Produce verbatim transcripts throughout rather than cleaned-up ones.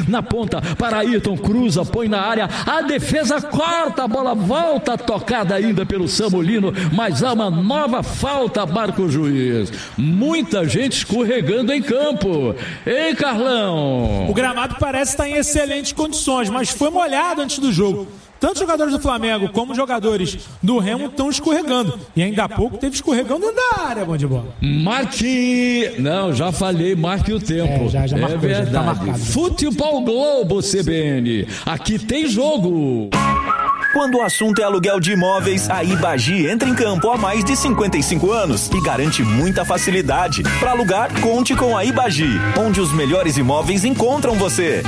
na ponta para Ayrton, cruza, põe na área, a defesa corta, a bola volta tocada ainda pelo Samulino, mas há uma nova falta, marca o juiz. Muita gente escorregando em campo, hein, Carlão? O gramado parece estar em excelentes condições, mas foi molhado antes do jogo. Tanto jogadores do Flamengo como jogadores do Remo estão escorregando. E ainda há pouco teve escorregão dentro da área, bom de bola. Marque... Não, já falei, marque o tempo. É, já, já marcou, é verdade. Já tá marcado. Futebol Globo C B N. Aqui tem jogo. Quando o assunto é aluguel de imóveis, a Ibagi entra em campo há mais de cinquenta e cinco anos e garante muita facilidade. Para alugar, conte com a Ibagi, onde os melhores imóveis encontram você.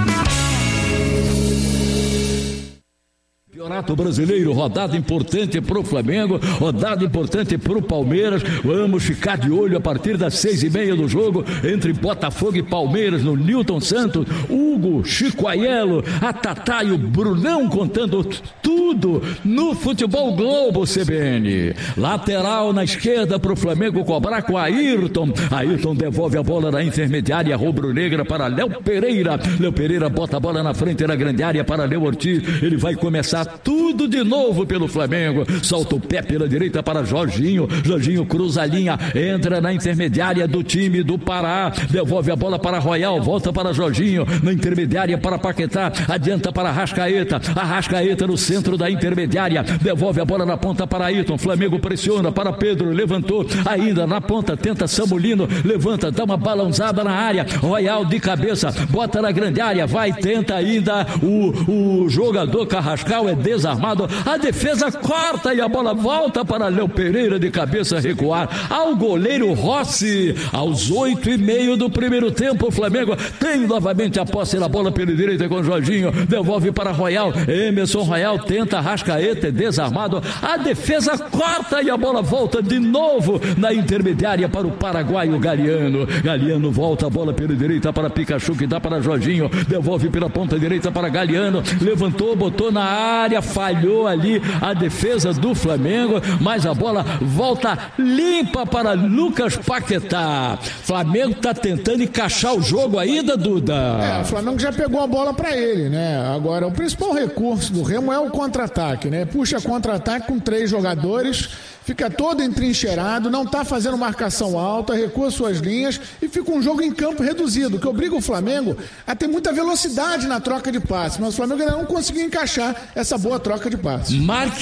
Campeonato Brasileiro, rodada importante pro Flamengo, rodada importante pro Palmeiras. Vamos ficar de olho a partir das seis e meia do jogo entre Botafogo e Palmeiras no Newton Santos. Hugo, Chico Aiello, a Tatá e o Brunão contando tudo no Futebol Globo C B N. Lateral na esquerda pro Flamengo cobrar com Ayrton. Ayrton devolve a bola na intermediária rubro-negra para Léo Pereira. Léo Pereira bota a bola na frente na grande área para Léo Ortiz. Ele vai começar tudo de novo pelo Flamengo. Solta o pé pela direita para Jorginho. Jorginho cruza a linha, entra na intermediária do time do Pará. Devolve a bola para Royal, volta para Jorginho. Na intermediária para Paquetá. Adianta para Arrascaeta. Arrascaeta no centro da intermediária. Devolve a bola na ponta para Ayrton. Flamengo pressiona para Pedro. Levantou ainda na ponta. Tenta Samulino. Levanta, dá uma balançada na área. Royal de cabeça. Bota na grande área. Vai, tenta ainda o, o jogador Carrascal. É desarmado, a defesa corta e a bola volta para Léo Pereira de cabeça recuar ao goleiro Rossi. Aos oito e meio do primeiro tempo, o Flamengo tem novamente a posse na bola pela direita com Jorginho, devolve para Royal, Emerson Royal tenta Arrascaeta, é desarmado, a defesa corta e a bola volta de novo na intermediária para o paraguaio Galeano. Galeano volta a bola pela direita para Pikachu, que dá para Jorginho, devolve pela ponta direita para Galeano, levantou, botou na área, falhou ali a defesa do Flamengo, mas a bola volta limpa para Lucas Paquetá. Flamengo está tentando encaixar o jogo ainda, Duda. É, o Flamengo já pegou a bola para ele, né? Agora, o principal recurso do Remo é o contra-ataque, né? Puxa contra-ataque com três jogadores, fica todo entrincheirado, não está fazendo marcação alta, recua suas linhas e fica um jogo em campo reduzido, que obriga o Flamengo a ter muita velocidade na troca de passes, mas o Flamengo ainda não conseguiu encaixar essa boa troca de passes.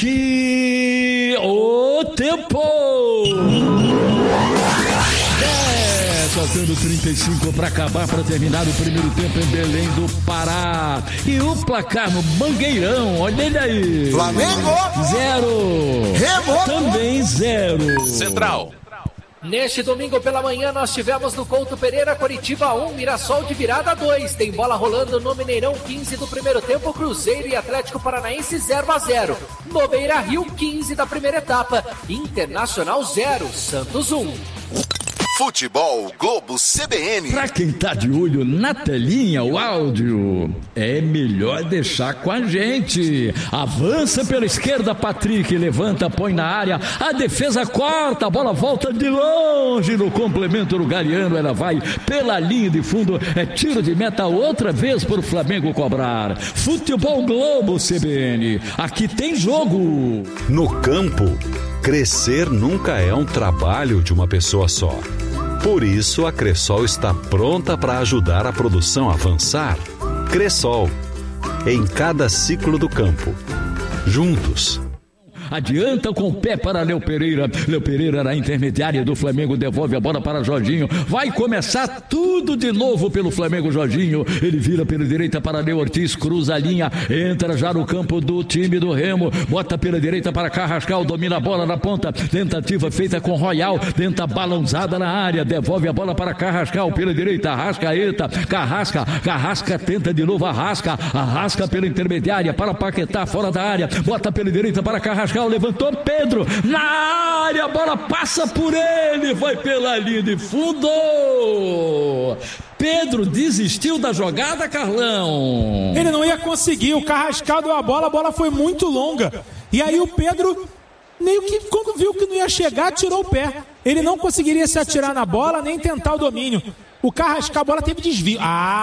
Marque o tempo! É, faltando trinta e cinco para acabar, para terminar o primeiro tempo em Belém do Pará. E o placar no Mangueirão, olha ele aí. Flamengo! Zero. Remo! Também zero. Central. Neste domingo pela manhã nós tivemos no Couto Pereira Coritiba um, Mirassol de virada dois. Tem bola rolando no Mineirão, quinze do primeiro tempo, Cruzeiro e Atlético Paranaense zero a zero. No Beira Rio, quinze da primeira etapa, Internacional zero, Santos um. Futebol Globo C B N. Pra quem tá de olho na telinha, o áudio, é melhor deixar com a gente. Avança pela esquerda, Patrick, levanta, põe na área, a defesa corta, a bola volta de longe no complemento do Galeano, ela vai pela linha de fundo, é tiro de meta outra vez pro Flamengo cobrar. Futebol Globo C B N, aqui tem jogo. No campo, crescer nunca é um trabalho de uma pessoa só. Por isso, a Cressol está pronta para ajudar a produção a avançar. Cressol, em cada ciclo do campo. Juntos. Adianta com o pé para Léo Pereira. Léo Pereira na intermediária do Flamengo, devolve a bola para Jorginho. Vai começar tudo de novo pelo Flamengo, Jorginho. Ele vira pela direita para Léo Ortiz, cruza a linha, entra já no campo do time do Remo, bota pela direita para Carrascal, domina a bola na ponta, tentativa feita com Royal, tenta balãozada na área, devolve a bola para Carrascal pela direita, Arrascaeta, Carrasca, Carrasca tenta de novo, Arrasca, Arrasca pela intermediária para Paquetá, fora da área, bota pela direita para Carrascal, levantou Pedro, na área, a bola passa por ele, vai pela linha de fundo. Pedro desistiu da jogada, Carlão. Ele não ia conseguir, o Carrascal deu a bola, a bola foi muito longa. E aí o Pedro, meio que quando viu que não ia chegar, tirou o pé. Ele não conseguiria se atirar na bola, nem tentar o domínio. O Carrascal, a bola teve desvio.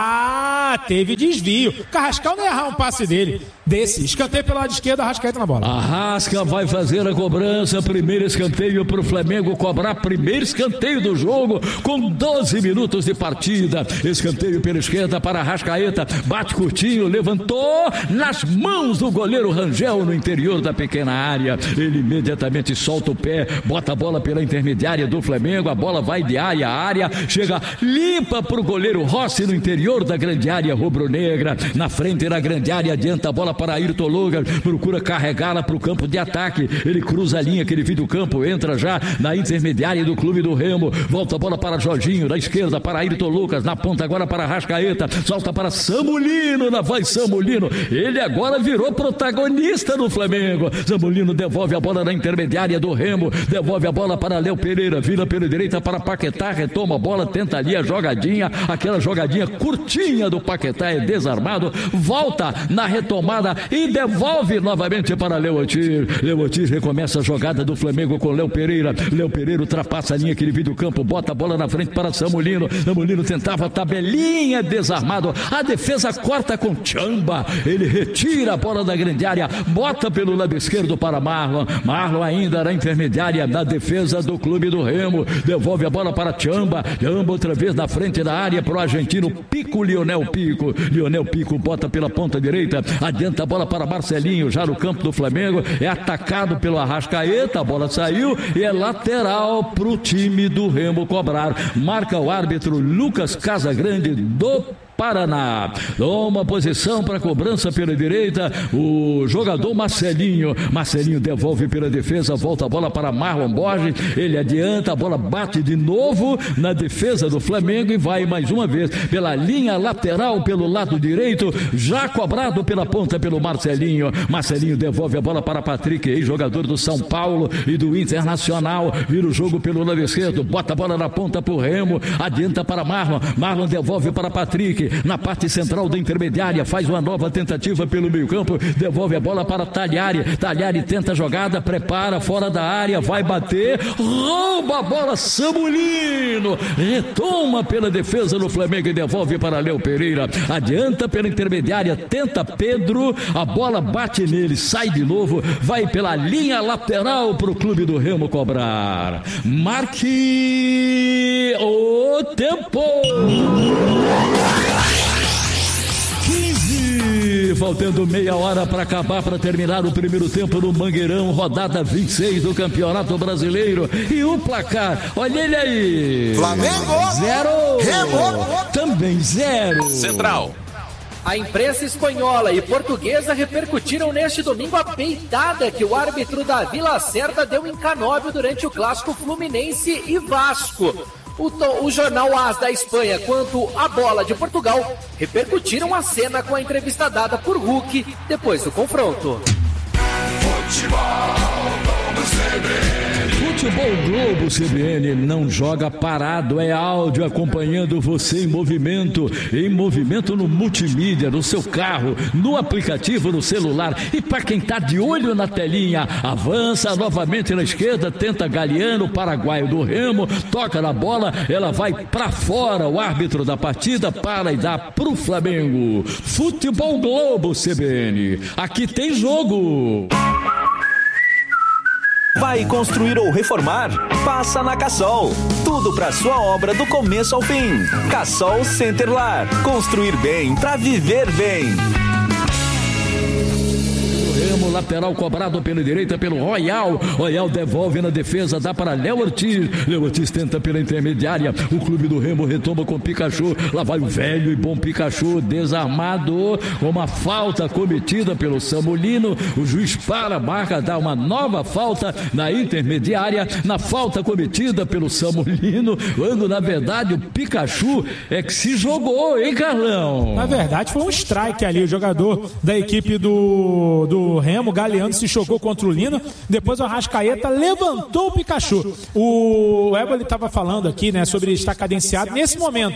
Ah, teve desvio. O Carrascal não ia errar um passe dele. Desse. Escanteio pelo lado esquerdo, Arrascaeta na bola. Arrasca vai fazer a cobrança. Primeiro escanteio para o Flamengo cobrar. Primeiro escanteio do jogo com doze minutos de partida. Escanteio pela esquerda para Arrascaeta. Bate curtinho, levantou nas mãos do goleiro Rangel no interior da pequena área. Ele imediatamente solta o pé, bota a bola pela intermediária do Flamengo. A bola vai de área a área. Chega limpa para o goleiro Rossi no interior da grande área rubro-negra. Na frente da grande área, adianta a bola para Ayrton Lucas, procura carregá-la para o campo de ataque. Ele cruza a linha que ele viu do campo, entra já na intermediária do Clube do Remo. Volta a bola para Jorginho, da esquerda para Ayrton Lucas, na ponta agora para Arrascaeta, solta para Samulino, na vai Samulino. Ele agora virou protagonista do Flamengo. Samulino devolve a bola na intermediária do Remo, devolve a bola para Léo Pereira, vira pela direita para Paquetá, retoma a bola, tenta ali a jogadinha, aquela jogadinha curtinha do Paquetá, é desarmado, volta na retomada e devolve novamente para Leotir. Leotir recomeça a jogada do Flamengo com Léo Pereira. Léo Pereira ultrapassa a linha que ele viu do campo, bota a bola na frente para Samulino. Samulino tentava a tabelinha, desarmado. A defesa corta com Chamba. Ele retira a bola da grande área, bota pelo lado esquerdo para Marlon. Marlon ainda na intermediária da defesa do Clube do Remo. Devolve a bola para Chamba. Chamba outra vez na frente da área para o argentino Pico, Lionel Pico. Lionel Pico bota pela ponta direita, adianta a bola para Marcelinho, já no campo do Flamengo, é atacado pelo Arrascaeta, a bola saiu e é lateral para o time do Remo cobrar. Marca o árbitro Lucas Casagrande do Paraná. Toma posição para cobrança pela direita o jogador Marcelinho. Marcelinho devolve pela defesa, volta a bola para Marlon Borges. Ele adianta, a bola bate de novo na defesa do Flamengo e vai mais uma vez pela linha lateral pelo lado direito, já cobrado pela ponta pelo Marcelinho. Marcelinho devolve a bola para Patrick, ex-jogador do São Paulo e do Internacional. Vira o jogo pelo lado esquerdo, bota a bola na ponta pro Remo, adianta para Marlon. Marlon devolve para Patrick. Na parte central da intermediária, faz uma nova tentativa pelo meio campo, devolve a bola para Talhari. Talhari tenta a jogada, prepara fora da área, vai bater, rouba a bola Samulino, retoma pela defesa do Flamengo e devolve para Léo Pereira. Adianta pela intermediária, tenta Pedro, a bola bate nele, sai de novo, vai pela linha lateral para o Clube do Remo cobrar. Marque o tempo. quinze, faltando meia hora para acabar, para terminar o primeiro tempo no Mangueirão, rodada vinte e seis do Campeonato Brasileiro. E o placar, olha ele aí. Flamengo zero. Remo também zero. Central. A imprensa espanhola e portuguesa repercutiram neste domingo a peitada que o árbitro da Vila Cerda deu em Canóbio durante o clássico Fluminense e Vasco. O, to, o jornal AS da Espanha quanto a Bola de Portugal repercutiram a cena com a entrevista dada por Hulk depois do confronto. Futebol C B N. Futebol Globo C B N não joga parado, é áudio acompanhando você em movimento, em movimento no multimídia, no seu carro, no aplicativo, no celular. E para quem tá de olho na telinha, avança novamente na esquerda, tenta Galeano, paraguaio do Remo, toca na bola, ela vai para fora, o árbitro da partida para e dá pro Flamengo. Futebol Globo C B N, aqui tem jogo. Vai construir ou reformar? Passa na Cassol. Tudo para sua obra do começo ao fim. Cassol Centerlar. Construir bem para viver bem. Remo, lateral cobrado pela direita pelo Royal. Royal devolve na defesa, dá para Léo Ortiz. Léo Ortiz tenta pela intermediária. O Clube do Remo retoma com Pikachu. Lá vai o velho e bom Pikachu, desarmado. Uma falta cometida pelo Samulino. O juiz para, marca, dá uma nova falta na intermediária. Na falta cometida pelo Samulino, quando na verdade o Pikachu é que se jogou, hein, Carlão? Na verdade foi um strike ali. O jogador da equipe do, do Remo, Galeano, se chocou contra o Lino. Depois o Arrascaeta levantou o Pikachu. O Éboli estava falando aqui, né, sobre estar cadenciado. Nesse momento,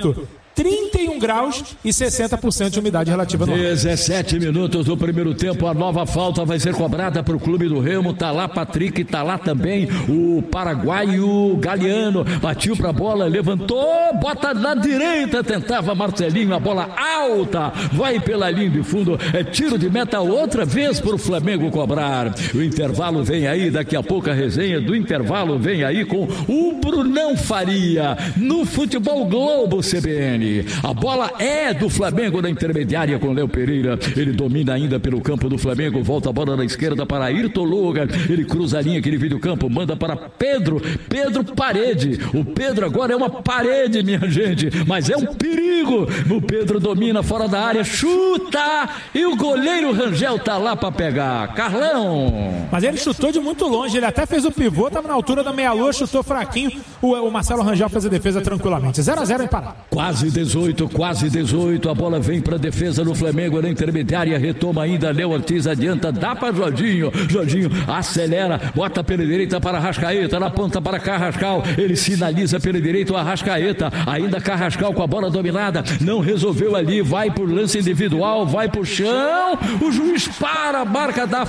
trinta e um graus e sessenta por cento de umidade relativa no ar. dezessete minutos do primeiro tempo, a nova falta vai ser cobrada para o Clube do Remo. Tá lá Patrick, tá lá também o paraguaio Galeano. Batiu pra bola, levantou, bota na direita, tentava Marcelinho, a bola alta, vai pela linha de fundo, é tiro de meta outra vez pro Flamengo cobrar. O intervalo vem aí, daqui a pouco a resenha do intervalo vem aí com o Brunão Faria no Futebol Globo C B N. A bola é do Flamengo na intermediária com Léo Pereira. Ele domina ainda pelo campo do Flamengo. Volta a bola na esquerda para Ayrton Lucas. Ele cruza a linha que divide o campo. Manda para Pedro. Pedro Parede. O Pedro agora é uma parede, minha gente. Mas é um perigo. O Pedro domina fora da área. Chuta. E o goleiro Rangel tá lá para pegar. Carlão. Mas ele chutou de muito longe. Ele até fez o pivô. Tava na altura da meia-lua. Chutou fraquinho. O, o Marcelo Rangel fez a defesa tranquilamente. zero a zero em parada. Quase dezoito, quase dezoito, a bola vem para a defesa do Flamengo na intermediária, retoma ainda, Léo Ortiz adianta, dá para Jorginho, Jorginho acelera, bota pela direita para Arrascaeta, na ponta para Carrascal, ele sinaliza pela direita o Arrascaeta, ainda Carrascal com a bola dominada, não resolveu ali, vai por lance individual, vai pro chão, o juiz para a marca da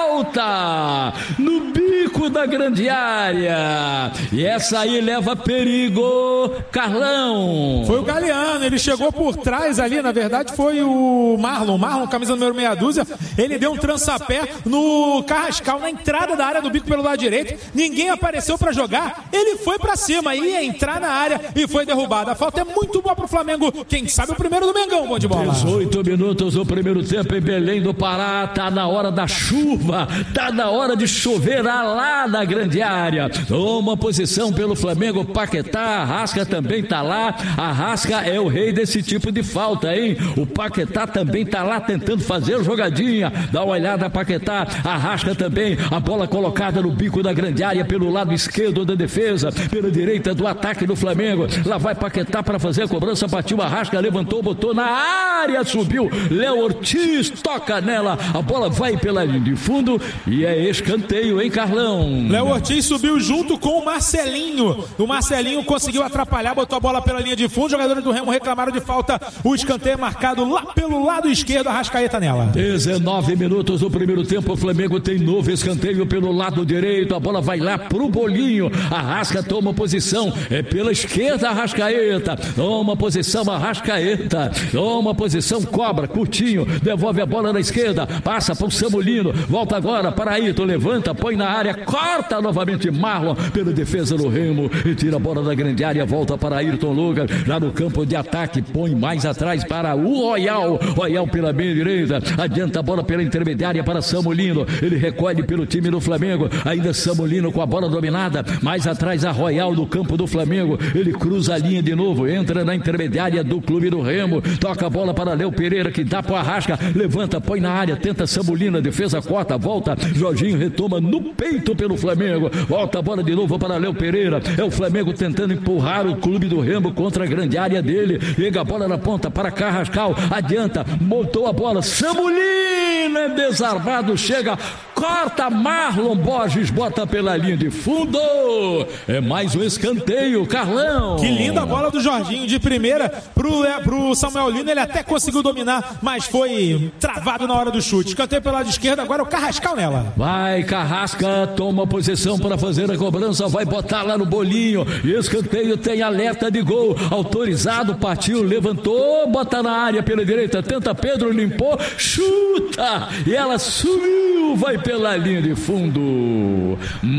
falta, no bico da grande área, e essa aí leva perigo, Carlão. Foi o Galeano, ele chegou por trás ali, na verdade foi o Marlon, Marlon, camisa número meia dúzia, ele deu um trançapé no Carrascal, na entrada da área do bico pelo lado direito, ninguém apareceu pra jogar, ele foi pra cima, ia entrar na área e foi derrubado. A falta é muito boa pro Flamengo, quem sabe o primeiro do Mengão, bom de bola. dezoito minutos do primeiro tempo em Belém do Pará, tá na hora da chuva, tá na hora de chover lá na grande área. Toma posição pelo Flamengo, Paquetá, Arrasca também tá lá, Arrasca é o rei desse tipo de falta, hein? O Paquetá também tá lá tentando fazer jogadinha. Dá uma olhada, Paquetá. Arrasca também. A bola colocada no bico da grande área pelo lado esquerdo da defesa, pela direita do ataque do Flamengo. Lá vai Paquetá para fazer a cobrança. Partiu Arrasca, levantou, botou na área, subiu. Léo Ortiz toca nela. A bola vai pela linha de fundo e é escanteio, hein, Carlão? Léo Ortiz subiu junto com o Marcelinho. O Marcelinho conseguiu atrapalhar, botou a bola pela linha de fundo. Os jogadores do Remo reclamaram de falta. O escanteio é marcado lá pelo lado esquerdo. Arrascaeta nela. dezenove minutos do primeiro tempo. O Flamengo tem novo escanteio pelo lado direito. A bola vai lá pro Bolinho. Arrasca toma posição. É pela esquerda, Arrascaeta. Toma posição, Arrascaeta. Toma posição, cobra. Curtinho. Devolve a bola na esquerda. Passa pro Samulino. Volta agora para Ayrton. Levanta, põe na área. Corta novamente Marlon pela defesa do Remo. E tira a bola da grande área. Volta para Ayrton Lucas. Já no campo de ataque, põe mais atrás para o Royal, Royal pela meia direita, adianta a bola pela intermediária para Samulino, ele recolhe pelo time do Flamengo, ainda Samulino com a bola dominada, mais atrás a Royal no campo do Flamengo, ele cruza a linha de novo, entra na intermediária do clube do Remo, toca a bola para Léo Pereira, que dá para o Arrasca, levanta, põe na área, tenta Samulino, a defesa corta, volta, Jorginho retoma no peito pelo Flamengo, volta a bola de novo para Léo Pereira, é o Flamengo tentando empurrar o clube do Remo contra a grande área dele, chega a bola na ponta para Carrascal, adianta, montou a bola, Samulino é desarmado, chega, corta, Marlon Borges bota pela linha de fundo, é mais um escanteio, Carlão. Que linda a bola do Jorginho, de primeira pro, pro Samuel Lino, ele até conseguiu dominar, mas foi travado na hora do chute, escanteio pelo lado esquerdo, agora é o Carrascal nela. Vai, Carrasca, toma posição para fazer a cobrança, vai botar lá no Bolinho, e escanteio tem alerta de gol, autorizado, partiu, levantou, bota na área pela direita, tenta Pedro, limpou, chuta, e ela subiu, vai pela linha de fundo,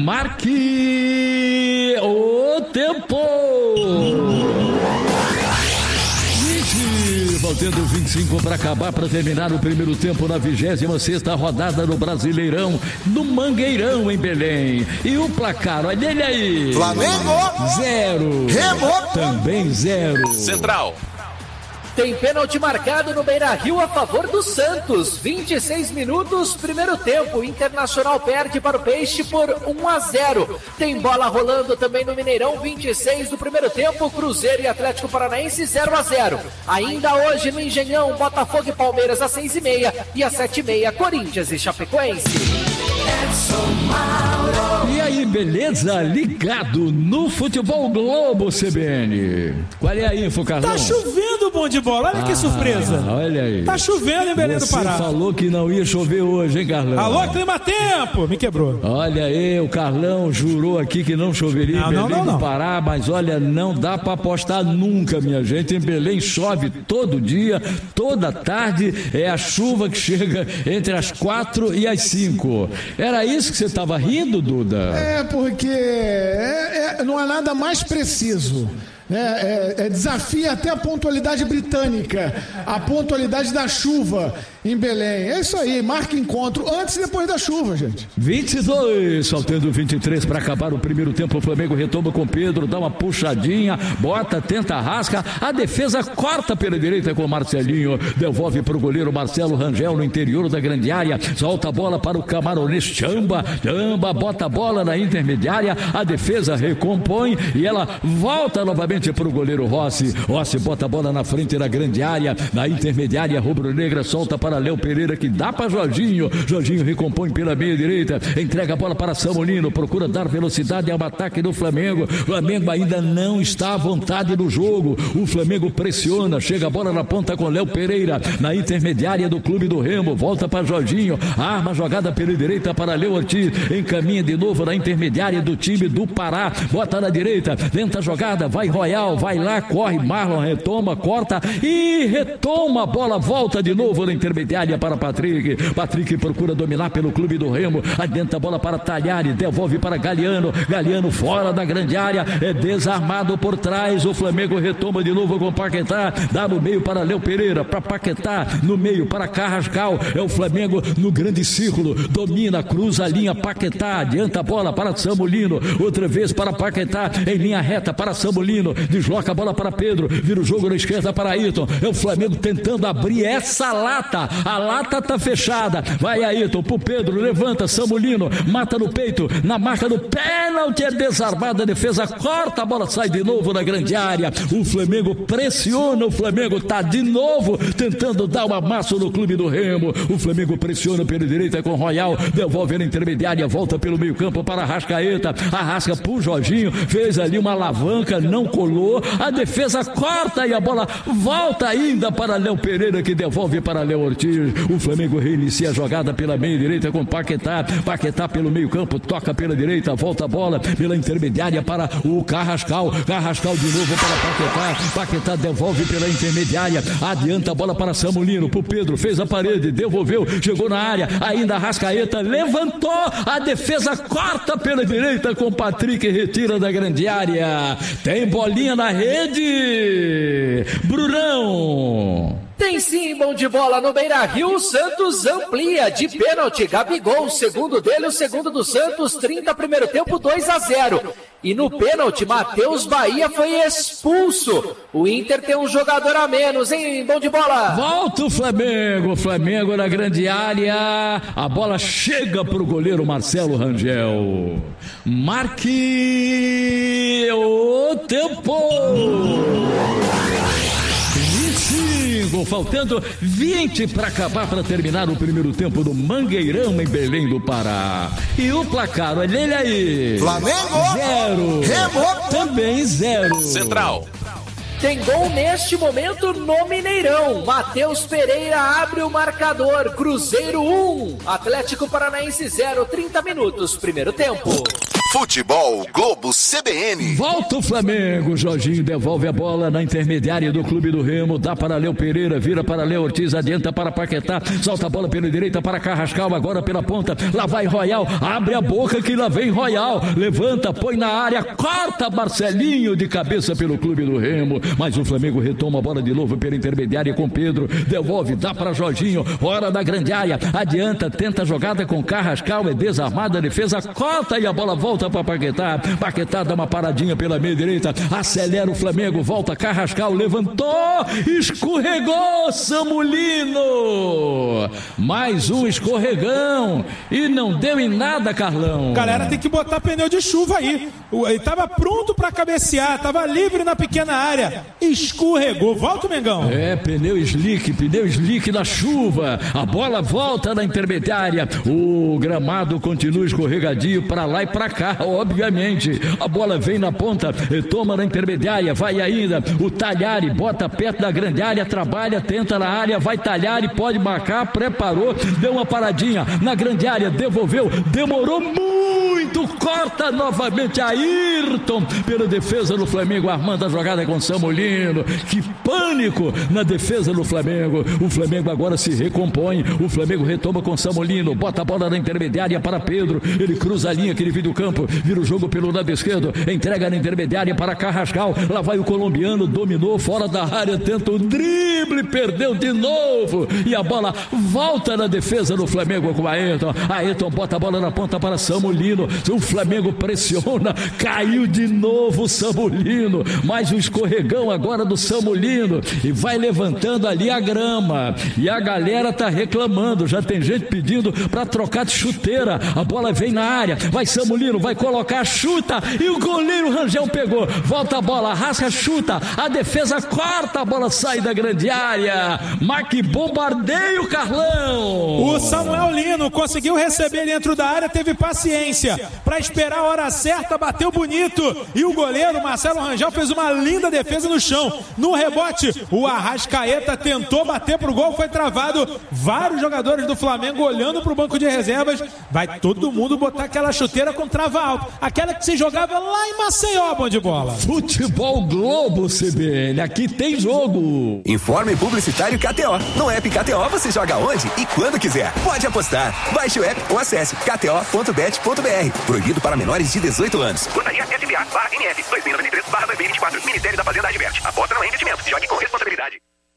marque o tempo. Faltando vinte e cinco para acabar, para terminar o primeiro tempo na vigésima sexta rodada do Brasileirão, no Mangueirão, em Belém. E o placar, olha ele aí. Flamengo. Zero. Remo. Também zero. Central. Tem pênalti marcado no Beira-Rio a favor do Santos. vinte e seis minutos, primeiro tempo. Internacional perde para o Peixe por um a zero. Tem bola rolando também no Mineirão, vinte e seis do primeiro tempo. Cruzeiro e Atlético Paranaense zero a zero. Ainda hoje no Engenhão, Botafogo e Palmeiras às seis e meia. E às sete e meia, Corinthians e Chapecoense. E E aí, beleza? Ligado no Futebol Globo C B N. Qual é a info, Carlão? Tá chovendo, bom de bola. Olha ah, que surpresa. Olha aí. Tá chovendo em Belém Você do Pará. Você falou que não ia chover hoje, hein, Carlão? Alô, Clima Tempo. Me quebrou. Olha aí, o Carlão jurou aqui que não choveria não, em Belém não, não, do não. Pará, mas olha, não dá pra apostar nunca, minha gente. Em Belém chove todo dia, toda tarde. É a chuva que chega entre as quatro e as cinco. Era isso que você estava rindo, Duda? É, porque é, é, não há nada mais preciso. É, é, é, desafia até a pontualidade britânica, a pontualidade da chuva em Belém. É isso aí, marca encontro antes e depois da chuva, gente. vinte e dois, faltando vinte e três para acabar o primeiro tempo. O Flamengo retoma com Pedro, dá uma puxadinha, bota, tenta, rasca. A defesa corta pela direita com o Marcelinho, devolve para o goleiro Marcelo Rangel no interior da grande área. Solta a bola para o camaronês Chamba, Chamba bota a bola na intermediária. A defesa recompõe e ela volta novamente para o goleiro Rossi. Rossi bota a bola na frente da grande área, na intermediária rubro-negra, solta para Léo Pereira, que dá para Jorginho. Jorginho recompõe pela meia direita, entrega a bola para Samolino, procura dar velocidade ao ataque do Flamengo. Flamengo ainda não está à vontade no jogo. O Flamengo pressiona, chega a bola na ponta com Léo Pereira, na intermediária do Clube do Remo, volta para Jorginho, arma jogada pela direita para Léo Ortiz, encaminha de novo na intermediária do time do Pará, bota na direita, tenta a jogada, vai Royal, vai lá, corre, Marlon retoma, corta e retoma a bola, volta de novo na intermediária para Patrick. Patrick procura dominar pelo Clube do Remo, adianta a bola para Talhari, devolve para Galeano, Galeano fora da grande área, é desarmado por trás. O Flamengo retoma de novo com Paquetá, dá no meio para Léo Pereira, para Paquetá, no meio para Carrascal. É o Flamengo no grande círculo, domina, cruza a linha, Paquetá, adianta a bola para Samolino, outra vez para Paquetá, em linha reta para Samolino, desloca a bola para Pedro, vira o jogo na esquerda para Ayrton. É o Flamengo tentando abrir essa lata, a lata tá fechada, vai Ayrton pro Pedro, levanta, Samolino mata no peito, na marca do pênalti, é desarmada a defesa, corta a bola, sai de novo na grande área. O Flamengo pressiona, o Flamengo tá de novo tentando dar um amasso no Clube do Remo. O Flamengo pressiona pela direita com Royal, devolve na intermediária, volta pelo meio campo para Arrascaeta, arrasca pro Jorginho, fez ali uma alavanca, não colou, a defesa corta e a bola volta ainda para Léo Pereira, que devolve para Léo Ortiz. O Flamengo reinicia a jogada pela meia direita com Paquetá, Paquetá pelo meio campo, toca pela direita, volta a bola pela intermediária para o Carrascal, Carrascal de novo para Paquetá, Paquetá devolve pela intermediária, adianta a bola para Samolino, pro Pedro, fez a parede, devolveu, chegou na área, ainda Arrascaeta, levantou, a defesa corta pela direita com Patrick, retira da grande área, tem bolinha na rede, Brunão. Tem sim, bom de bola no Beira-Rio, o Santos amplia de pênalti, Gabigol, o segundo dele, o segundo do Santos, trinta primeiro tempo, dois a zero. E no pênalti, Matheus Bahia foi expulso. O Inter tem um jogador a menos, hein, bom de bola. Volta o Flamengo, Flamengo na grande área, a bola chega pro goleiro Marcelo Rangel. Marque o tempo. Faltando vinte para acabar, para terminar o primeiro tempo do Mangueirão em Belém do Pará. E o placar, olha ele aí. Flamengo zero. Remo também zero. Central. Tem gol neste momento no Mineirão. Matheus Pereira abre o marcador. Cruzeiro um, Atlético Paranaense zero, trinta minutos, primeiro tempo. Futebol Globo C B N. Volta o Flamengo, Jorginho devolve a bola na intermediária do Clube do Remo, dá para Léo Pereira, vira para Léo Ortiz, adianta para Paquetá, solta a bola pela direita para Carrascal, agora pela ponta, lá vai Royal, abre a boca que lá vem Royal, levanta, põe na área, corta Marcelinho de cabeça pelo Clube do Remo, mas o Flamengo retoma a bola de novo pela intermediária com Pedro, devolve, dá para Jorginho, hora da grande área, adianta, tenta a jogada com Carrascal, é desarmada a defesa, corta e a bola volta para Paquetá, Paquetá dá uma paradinha pela meia direita, acelera o Flamengo, volta Carrascal, levantou, escorregou Samolino, mais um escorregão e não deu em nada, Carlão. Galera, tem que botar pneu de chuva aí, ele tava pronto para cabecear, tava livre na pequena área, escorregou, volta o Mengão. É, pneu slick, pneu slick na chuva, a bola volta na intermediária, o gramado continua escorregadio para lá e para cá. marcar, obviamente. A bola vem na ponta, toma na intermediária, vai ainda. O Talhari bota perto da grande área, trabalha, tenta na área, vai Talhari, pode marcar, preparou, deu uma paradinha na grande área, devolveu, demorou muito, corta novamente Ayrton pela defesa do Flamengo, armando a jogada com Samulino. Que pânico na defesa do Flamengo. O Flamengo agora se recompõe, o Flamengo retoma com Samulino, bota a bola na intermediária para Pedro, ele cruza a linha que ele vira do campo, vira o jogo pelo lado esquerdo, entrega na intermediária para Carrascal, lá vai o colombiano, dominou fora da área, tenta o drible, perdeu de novo, e a bola volta na defesa do Flamengo com Ayrton. Ayrton bota a bola na ponta para Samulino, o Flamengo pressiona, caiu de novo o Samulino, mais um escorregão agora do Samulino, e vai levantando ali a grama, e a galera tá reclamando, já tem gente pedindo para trocar de chuteira. A bola vem na área, vai Samulino, vai colocar, chuta, e o goleiro Rangel pegou, volta a bola, rasca, chuta, a defesa corta, a bola sai da grande área. Marque bombardeio, Carlão. O Samuel Lino conseguiu receber dentro da área, teve paciência para esperar a hora certa, bateu bonito, e o goleiro Marcelo Rangel fez uma linda defesa no chão. No rebote, o Arrascaeta tentou bater pro gol, foi travado. Vários jogadores do Flamengo olhando pro banco de reservas. Vai todo mundo botar aquela chuteira com trava alta, aquela que se jogava lá em Maceió, bom de bola. Futebol Globo C B N, aqui tem jogo. Informe publicitário K T O. No app K T O você joga onde e quando quiser. Pode apostar. Baixe o app ou acesse k t o ponto bet ponto b r. Proibido para menores de dezoito anos. Portaria S B A barra N F dois mil e noventa e três barra dois mil e vinte e quatro. Ministério da Fazenda adverte. Aposta não é investimento. Jogue com responsabilidade.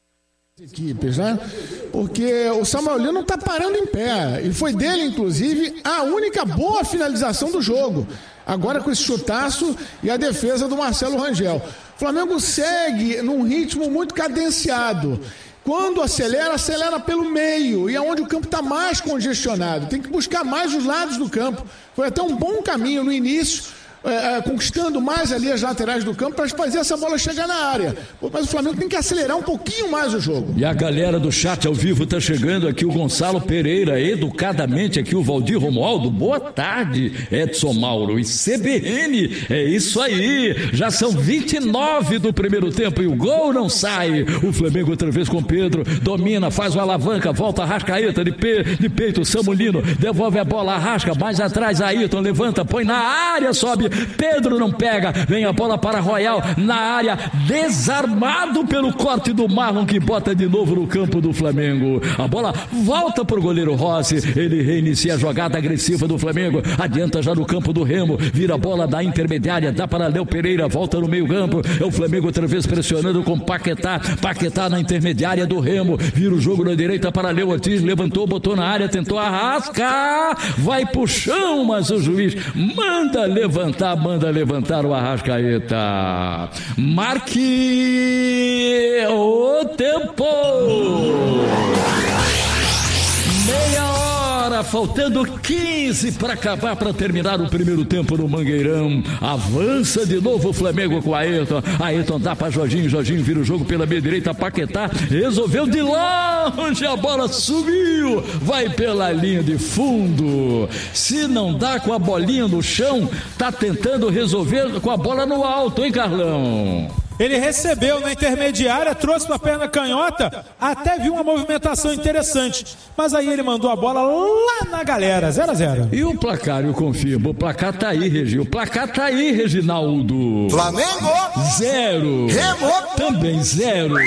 Equipes, né? Porque o Samuel Lino não tá parando em pé. E foi dele, inclusive, a única boa finalização do jogo. Agora com esse chutaço e a defesa do Marcelo Rangel. O Flamengo segue num ritmo muito cadenciado. Quando acelera, acelera pelo meio. E é onde o campo está mais congestionado. Tem que buscar mais os lados do campo. Foi até um bom caminho no início. É, é, conquistando mais ali as laterais do campo para fazer essa bola chegar na área. Mas o Flamengo tem que acelerar um pouquinho mais o jogo. E a galera do chat ao vivo tá chegando aqui, o Gonçalo Pereira, educadamente aqui o Valdir Romualdo, boa tarde, Edson Mauro e C B N, é isso aí, já são vinte e nove do primeiro tempo e o gol não sai. O Flamengo outra vez com Pedro, domina, faz uma alavanca, volta a Arrascaeta de, pe, de peito, Samulino, devolve a bola, arrasca, mais atrás, Ayrton levanta, põe na área, sobe, Pedro não pega, vem a bola para Royal na área, desarmado pelo corte do Marlon, que bota de novo no campo do Flamengo. A bola volta para o goleiro Rossi, ele reinicia a jogada agressiva do Flamengo, adianta já no campo do Remo, vira a bola da intermediária, dá para Léo Pereira, volta no meio campo, é o Flamengo outra vez pressionando com Paquetá, Paquetá na intermediária do Remo, vira o jogo na direita para Léo Ortiz, levantou, botou na área, tentou arrascar, vai pro chão, mas o juiz manda levantar, manda levantar o Arrascaeta. Marque o tempo. Meia hora, faltando quinze para acabar, para terminar o primeiro tempo no Mangueirão. Avança de novo o Flamengo com Ayrton. Ayrton dá para Jorginho, Jorginho vira o jogo pela meia direita, Paquetá resolveu de longe, a bola subiu, vai pela linha de fundo. Se não dá com a bolinha no chão, tá tentando resolver com a bola no alto, hein, Carlão? Ele recebeu na intermediária, trouxe para a perna canhota, até viu uma movimentação interessante. Mas aí ele mandou a bola lá na galera, zero a zero. E o placar, eu confirmo, o placar tá aí, Regi. O placar tá aí, Reginaldo. Flamengo, zero. Remo, também zero.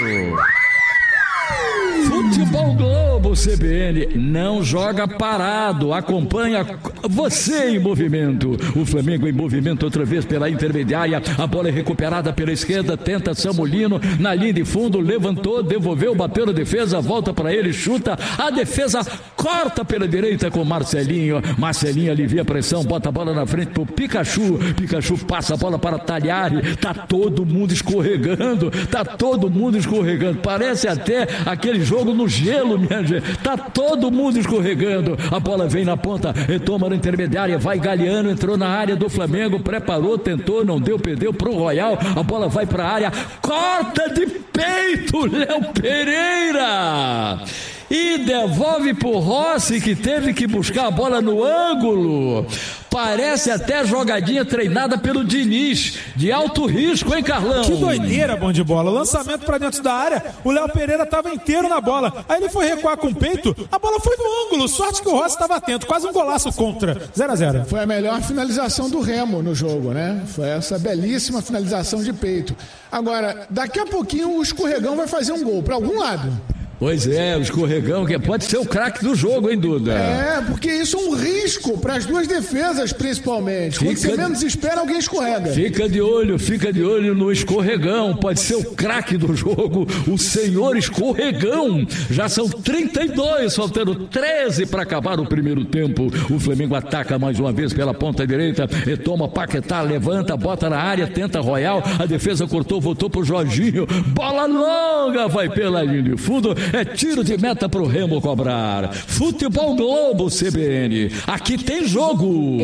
Futebol Globo C B N não joga parado, acompanha você em movimento. O Flamengo em movimento outra vez pela intermediária, a bola é recuperada pela esquerda, tenta Samulino na linha de fundo, levantou, devolveu, bateu na defesa, volta para ele, chuta, a defesa corta pela direita com Marcelinho, Marcelinho alivia a pressão, bota a bola na frente pro Pikachu, Pikachu passa a bola para Talhari, tá todo mundo escorregando, tá todo mundo escorregando, parece até aquele jogo no gelo, minha gente, tá todo mundo escorregando, a bola vem na ponta, retoma na intermediária, vai Galeano, entrou na área do Flamengo, preparou, tentou, não deu, perdeu pro Royal, a bola vai pra área, corta de peito, Léo Pereira, e devolve pro Rossi, que teve que buscar a bola no ângulo. Parece até jogadinha treinada pelo Diniz, de alto risco, hein, Carlão? Que doideira, bom de bola. Lançamento pra dentro da área, o Léo Pereira tava inteiro na bola. Aí ele foi recuar com o peito, a bola foi no ângulo. Sorte que o Rossi tava atento, quase um golaço contra. zero a zero. Foi a melhor finalização do Remo no jogo, né? Foi essa belíssima finalização de peito. Agora, daqui a pouquinho o Escorregão vai fazer um gol, pra algum lado. Pois é, o Escorregão, que pode ser o craque do jogo, hein, Duda? É, porque isso é um risco para as duas defesas, principalmente. Quando Fica... você menos espera, alguém escorrega. Fica de olho, fica de olho no Escorregão. Pode ser o craque do jogo, o senhor Escorregão. Já são trinta e dois, faltando treze para acabar o primeiro tempo. O Flamengo ataca mais uma vez pela ponta direita, retoma Paquetá, levanta, bota na área, tenta Royal. A defesa cortou, voltou pro Jorginho. Bola longa, vai pela linha de fundo. É tiro de meta pro Remo cobrar. Futebol Globo C B N. Aqui tem jogo.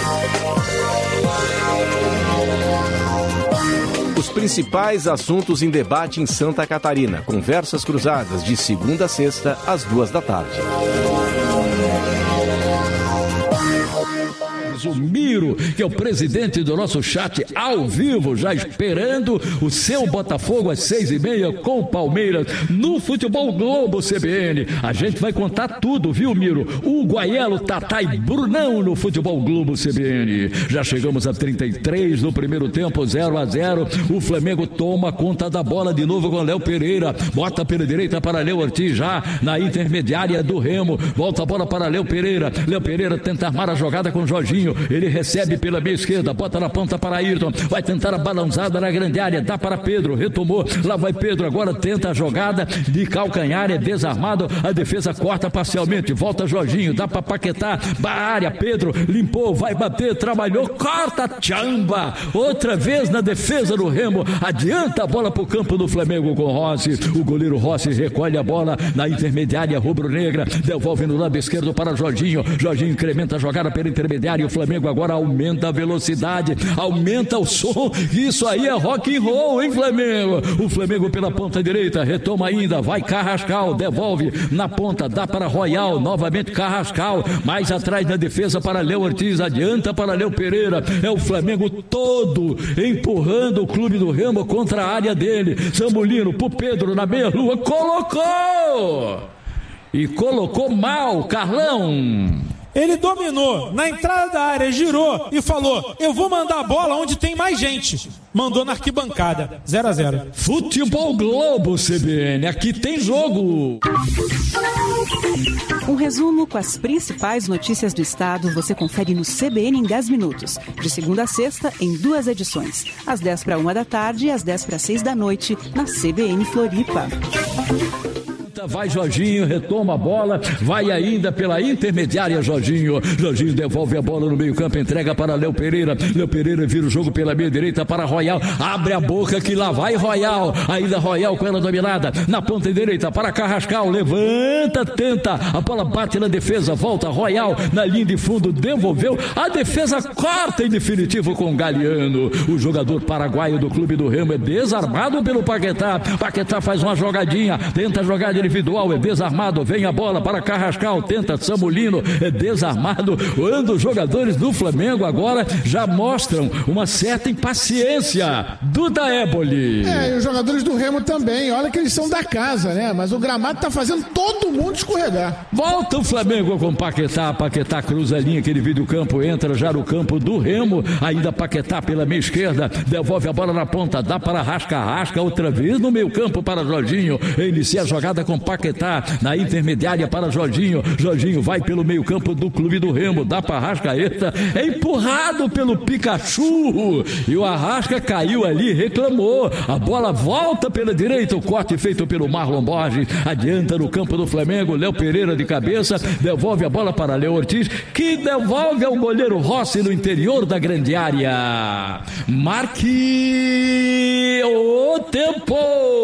Os principais assuntos em debate em Santa Catarina. Conversas cruzadas de segunda a sexta, às duas da tarde. O Miro, que é o presidente do nosso chat ao vivo, já esperando o seu Botafogo às seis e meia com o Palmeiras no Futebol Globo C B N. A gente vai contar tudo, viu, Miro? O Guaielo, Tatá e Brunão no Futebol Globo C B N. Já chegamos a trinta e três no primeiro tempo, zero a zero. O Flamengo toma conta da bola de novo com Léo Pereira. Bota pela direita para Léo Ortiz já na intermediária do Remo. Volta a bola para Léo Pereira. Léo Pereira tenta armar a jogada com Jorginho. Ele recebe pela meia esquerda, bota na ponta para Ayrton, vai tentar a balançada na grande área, dá para Pedro, retomou, lá vai Pedro, agora tenta a jogada de calcanhar, é desarmado, a defesa corta parcialmente, volta Jorginho, dá para Paquetá, a área, Pedro limpou, vai bater, trabalhou, corta, tchamba, outra vez na defesa do Remo, adianta a bola para o campo do Flamengo com Rossi, o goleiro Rossi recolhe a bola na intermediária rubro-negra, devolve no lado esquerdo para Jorginho, Jorginho incrementa a jogada pela intermediária, o Flamengo agora aumenta a velocidade, aumenta o som, isso aí é rock and roll, hein, Flamengo? O Flamengo pela ponta direita, retoma ainda, vai Carrascal, devolve na ponta, dá para Royal, novamente Carrascal, mais atrás na defesa para Léo Ortiz, adianta para Léo Pereira, é o Flamengo todo empurrando o clube do Remo contra a área dele, Samulino pro Pedro na meia-lua, colocou! E colocou mal, Carlão! Ele dominou na entrada da área, girou e falou: eu vou mandar a bola onde tem mais gente. Mandou na arquibancada. zero a zero. Futebol Globo C B N, aqui tem jogo. Um resumo com as principais notícias do estado você confere no C B N em dez minutos. De segunda a sexta, em duas edições. Às dez para uma da tarde e às dez para seis da noite, na C B N Floripa. Vai Jorginho, retoma a bola, vai ainda pela intermediária Jorginho, Jorginho devolve a bola no meio campo, entrega para Léo Pereira, Léo Pereira vira o jogo pela meia direita para Royal, abre a boca que lá vai Royal, ainda Royal com ela dominada, na ponta direita para Carrascal, levanta, tenta, a bola bate na defesa, volta Royal, na linha de fundo, devolveu, a defesa corta em definitivo com Galeano, o jogador paraguaio do clube do Remo é desarmado pelo Paquetá, Paquetá faz uma jogadinha, tenta jogar de individual, é desarmado, vem a bola para Carrascal, tenta Samulino, é desarmado, quando os jogadores do Flamengo agora já mostram uma certa impaciência. Duda Éboli. É, e os jogadores do Remo também, olha que eles são da casa, né? Mas o gramado tá fazendo todo mundo escorregar. Volta o Flamengo com Paquetá, Paquetá cruza a linha que divide o campo, entra já no campo do Remo, ainda Paquetá pela meia esquerda, devolve a bola na ponta, dá para Rasca, Rasca outra vez no meio campo para Jorginho, inicia a jogada com Paquetá, na intermediária para Jorginho, Jorginho vai pelo meio campo do clube do Remo, dá para Arrascaeta, é empurrado pelo Pikachu, e o Arrasca caiu ali, reclamou, a bola volta pela direita, o corte feito pelo Marlon Borges, adianta no campo do Flamengo, Léo Pereira de cabeça, devolve a bola para Léo Ortiz, que devolve ao goleiro Rossi no interior da grande área. Marque o tempo!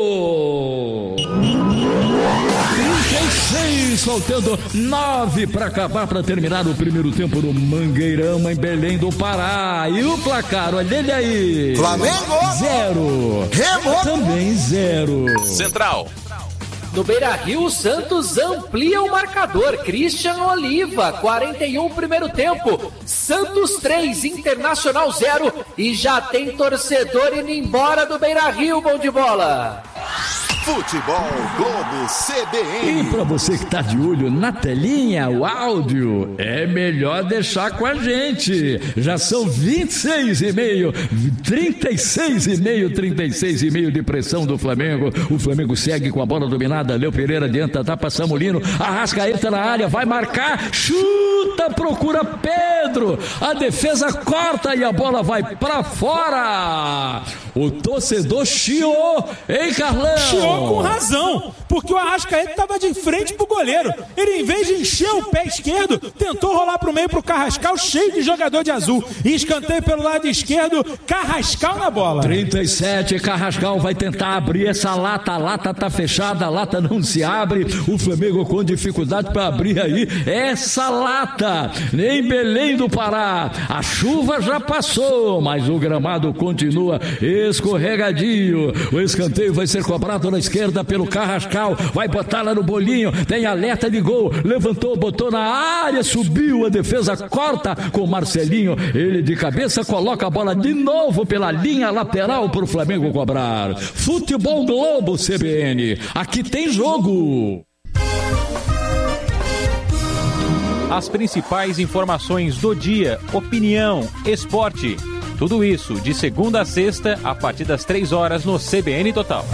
trinta e seis, faltando nove para acabar, para terminar o primeiro tempo do Mangueirão em Belém do Pará. E o placar, olha ele aí. Flamengo. Zero. Remo. Também zero. Central. No Beira-Rio, o Santos amplia o marcador. Christian Oliva, quarenta e um primeiro tempo. Santos três, Internacional zero. E já tem torcedor indo embora do Beira-Rio, bom de bola. Futebol Globo C B N. E para você que tá de olho na telinha, o áudio, é melhor deixar com a gente. Já são vinte e seis e meio, trinta e seis e meio, trinta e seis e meio de pressão do Flamengo. O Flamengo segue com a bola dominada. Léo Pereira adianta, tá pra Samulino. Arrascaeta na área, vai marcar, chuta, procura Pedro. A defesa corta e a bola vai pra fora. O torcedor chiou, hein, Carlão? Chiou com razão, porque o Arrascaeta estava de frente pro goleiro. Ele, em vez de encher o pé esquerdo, tentou rolar pro meio pro Carrascal, cheio de jogador de azul. E escanteio pelo lado esquerdo, Carrascal na bola. trinta e sete, Carrascal vai tentar abrir essa lata. A lata tá fechada, a lata não se abre. O Flamengo com dificuldade para abrir aí essa lata. Em Belém do Pará, a chuva já passou, mas o gramado continua escorregadio. O escanteio vai ser cobrado na esquerda pelo Carrascal, vai botar lá no bolinho, tem alerta de gol, levantou, botou na área, subiu, a defesa corta com Marcelinho, ele de cabeça coloca a bola de novo pela linha lateral para o Flamengo cobrar. Futebol Globo C B N, aqui tem jogo. As principais informações do dia, opinião, esporte, tudo isso de segunda a sexta a partir das três horas no C B N Total.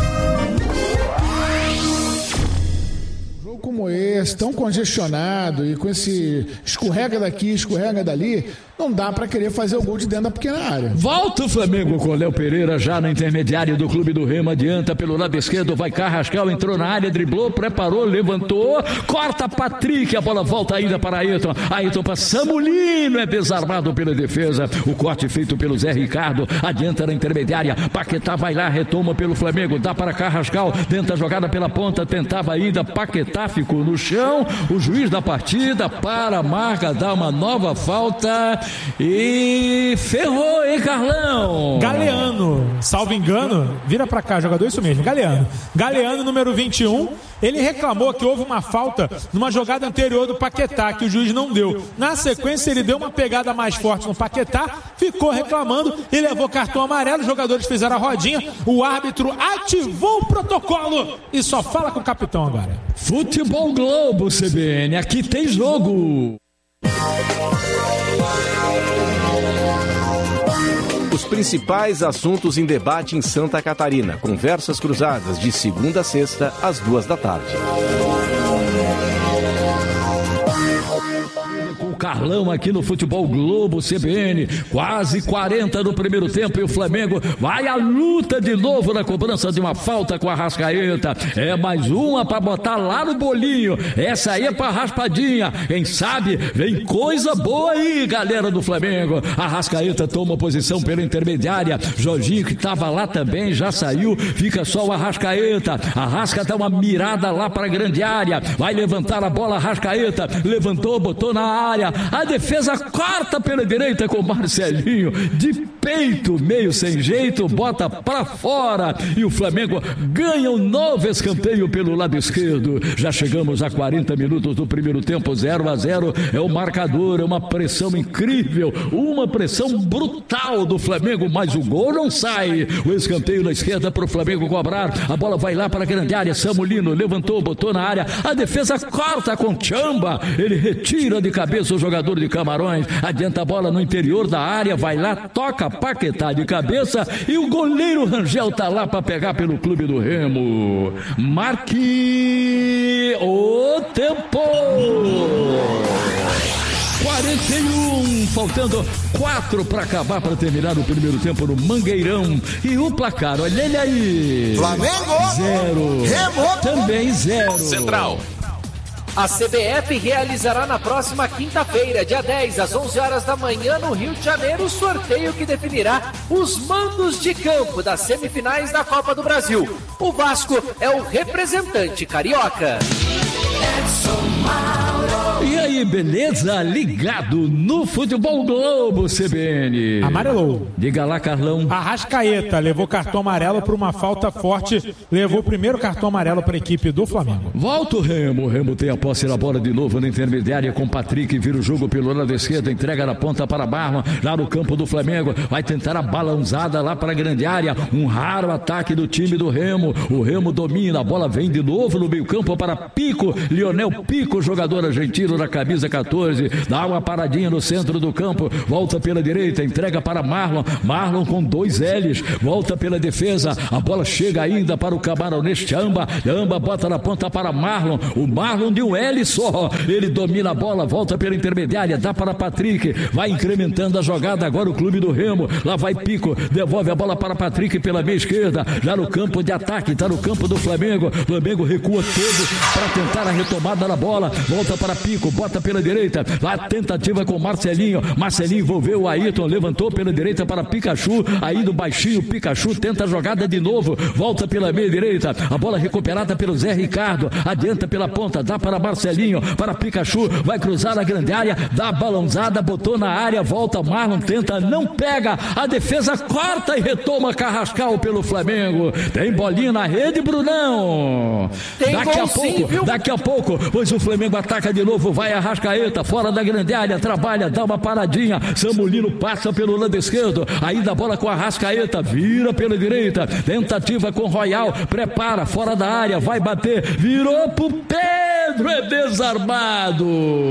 Como esse, tão congestionado e com esse escorrega daqui, escorrega dali, não dá pra querer fazer o gol de dentro da pequena área. Volta o Flamengo com Léo Pereira já na intermediária do Clube do Remo, adianta pelo lado esquerdo, vai Carrascal, entrou na área, driblou, preparou, levantou, corta Patrick, a bola volta ainda para Ayrton, Ayrton para Samulino, é desarmado pela defesa, o corte feito pelo Zé Ricardo, adianta na intermediária, Paquetá vai lá, retoma pelo Flamengo, dá para Carrascal, tenta a jogada pela ponta, tentava ainda, Paquetá ficou no chão, o juiz da partida para a marca, dá uma nova falta e ferrou, hein, Carlão? Galeano, salvo engano, vira pra cá, jogador, isso mesmo, Galeano. Galeano, número vinte e um, ele reclamou que houve uma falta numa jogada anterior do Paquetá, que o juiz não deu. Na sequência, ele deu uma pegada mais forte no Paquetá, ficou reclamando e levou cartão amarelo, os jogadores fizeram a rodinha, o árbitro ativou o protocolo e só fala com o capitão agora. Futebol Globo C B N, aqui tem jogo. Os principais assuntos em debate em Santa Catarina. Conversas cruzadas de segunda a sexta, às duas da tarde. Com o Carlão aqui no Futebol Globo C B N, quase quarenta no primeiro tempo e o Flamengo vai à luta de novo na cobrança de uma falta com a Arrascaeta. É mais uma para botar lá no bolinho. Essa aí é para raspadinha. Quem sabe vem coisa boa aí, galera do Flamengo. A Arrascaeta toma posição pela intermediária. Jorginho, que estava lá também, já saiu. Fica só o Arrascaeta. Arrasca dá uma mirada lá para a grande área. Vai levantar a bola, Arrascaeta. Levantou, botou na área. A defesa corta pela direita com Marcelinho. De peito, meio sem jeito, bota para fora. E o Flamengo ganha um novo escanteio pelo lado esquerdo. Já chegamos a quarenta minutos do primeiro tempo, zero a zero. É o marcador, é uma pressão incrível. Uma pressão brutal do Flamengo, mas o gol não sai. O escanteio na esquerda para o Flamengo cobrar. A bola vai lá para a grande área. Samulino levantou, botou na área. A defesa corta com Chamba. Ele retira de cabeça o jogador de Camarões, adianta a bola no interior da área, vai lá, toca Paquetá de cabeça e o goleiro Rangel tá lá para pegar pelo Clube do Remo. Marque o tempo. quarenta e um, faltando quatro para acabar, para terminar o primeiro tempo no Mangueirão. E o placar, olha ele aí. Flamengo zero. Remo também zero. Central. A C B F realizará na próxima quinta-feira, dia dez, às onze horas da manhã, no Rio de Janeiro, o sorteio que definirá os mandos de campo das semifinais da Copa do Brasil. O Vasco é o representante carioca. E aí, aí, beleza? Ligado no Futebol Globo C B N. Amarelou. Diga lá, Carlão. Arrascaeta levou cartão amarelo por uma falta forte. Levou o primeiro cartão amarelo para a equipe do Flamengo. Volta o Remo. O Remo tem a posse da bola de novo na intermediária com Patrick. Vira o jogo pelo lado esquerdo. Entrega na ponta para Marlon. Já no campo do Flamengo. Vai tentar a balançada lá para a grande área. Um raro ataque do time do Remo. O Remo domina. A bola vem de novo no meio campo para Pico. Lionel Pico, jogador argentino da camisa catorze. Dá uma paradinha no centro do campo. Volta pela direita. Entrega para Marlon. Marlon com dois L's. Volta pela defesa. A bola chega ainda para o camaronês Chamba. Chamba bota na ponta para Marlon. O Marlon de um L só. Ele domina a bola. Volta pela intermediária. Dá para Patrick. Vai incrementando a jogada. Agora o clube do Remo. Lá vai Pico. Devolve a bola para Patrick pela meia esquerda. Já no campo de ataque. Está no campo do Flamengo. Flamengo recua todo para tentar a retomada da bola. Volta para Pico. Bota pela direita. Lá tentativa com Marcelinho. Marcelinho envolveu o Ayrton. Levantou pela direita para Pikachu. Aí do baixinho Pikachu tenta a jogada de novo. Volta pela meia direita. A bola recuperada pelo Zé Ricardo. Adianta pela ponta. Dá para Marcelinho. Para Pikachu. Vai cruzar na grande área. Dá a balãozada. Botou na área. Volta. Marlon tenta. Não pega. A defesa corta e retoma Carrascal pelo Flamengo. Tem bolinha na rede, Brunão. Tem daqui a sim, pouco. viu? Daqui a pouco. Pois o Flamengo ataca de novo. Vai Arrascaeta. Fora da grande área. Trabalha. Dá uma paradinha. Samulino passa pelo lado esquerdo. Ainda a bola com a Arrascaeta. Vira pela direita. Tentativa com Royal. Prepara. Fora da área. Vai bater. Virou pro Pedro. É desarmado.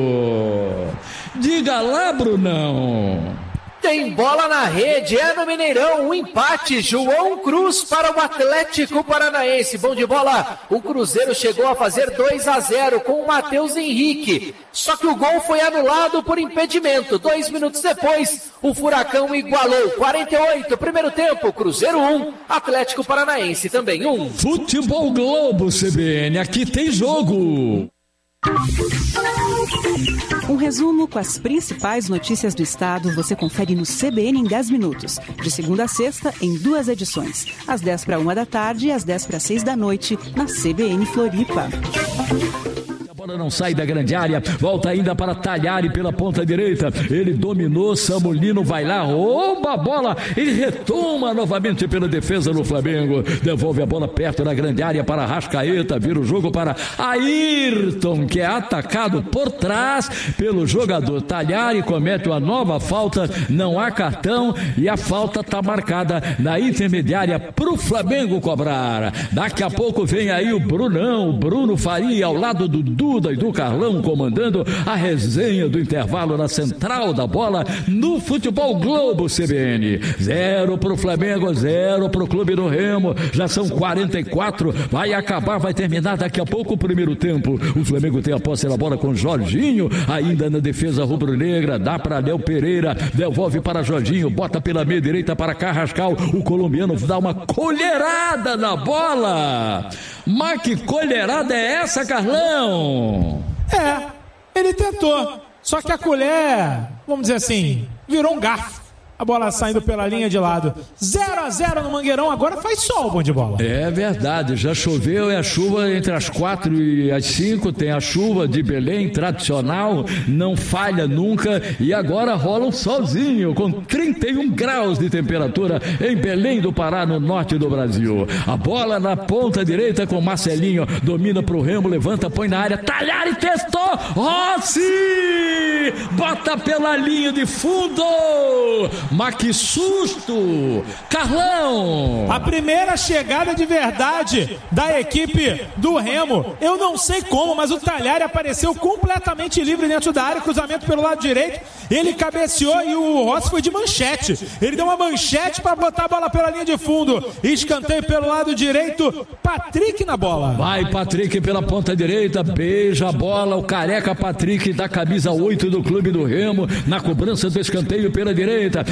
Diga lá, Brunão. Tem bola na rede, é no Mineirão, um empate, João Cruz para o Atlético Paranaense. Bom de bola, o Cruzeiro chegou a fazer dois a zero com o Matheus Henrique. Só que o gol foi anulado por impedimento. Dois minutos depois, o Furacão igualou. quarenta e oito, primeiro tempo, Cruzeiro um, Atlético Paranaense também um. Futebol Globo C B N, aqui tem jogo. Um resumo com as principais notícias do estado você confere no C B N em dez minutos. De segunda a sexta, em duas edições. Às dez para uma da tarde e às dez para seis da noite, na C B N Floripa. A bola não sai da grande área, volta ainda para Talhari pela ponta direita, ele dominou, Samulino vai lá, rouba a bola e retoma novamente pela defesa do Flamengo, devolve a bola perto da grande área para Arrascaeta, vira o jogo para Ayrton, que é atacado por trás pelo jogador Talhari, comete uma nova falta, não há cartão e a falta está marcada na intermediária para o Flamengo cobrar. Daqui a pouco vem aí o Brunão, o Bruno Faria ao lado do Duda e do Carlão comandando a resenha do intervalo na central da bola no Futebol Globo C B N. Zero pro Flamengo, zero pro Clube do Remo. Já são quarenta e quatro. Vai acabar, vai terminar daqui a pouco o primeiro tempo. O Flamengo tem a posse da bola com Jorginho, ainda na defesa rubro-negra. Dá para Léo Pereira, devolve para Jorginho, bota pela meia direita para Carrascal. O colombiano dá uma colherada na bola. Mas que colherada é essa, Carlão? É, ele tentou. Só que a colher, vamos dizer assim, virou um garfo. A bola saindo pela linha de lado. zero a zero no Mangueirão, agora faz sol, bom de bola. É verdade, já choveu, é a chuva entre as quatro e as cinco, tem a chuva de Belém, tradicional, não falha nunca, e agora rola um solzinho, com trinta e um graus de temperatura em Belém do Pará, no norte do Brasil. A bola na ponta direita com Marcelinho, domina pro Remo, levanta, põe na área, Talhari testou, Rossi! Bota pela linha de fundo! Mas que susto! Carlão! A primeira chegada de verdade da equipe do Remo. Eu não sei como, mas o Talhari apareceu completamente livre dentro da área. Cruzamento pelo lado direito. Ele cabeceou e o Rossi foi de manchete. Ele deu uma manchete para botar a bola pela linha de fundo. Escanteio pelo lado direito. Patrick na bola. Vai Patrick pela ponta direita. Beija a bola. O careca Patrick da camisa oito do Clube do Remo. Na cobrança do escanteio pela direita.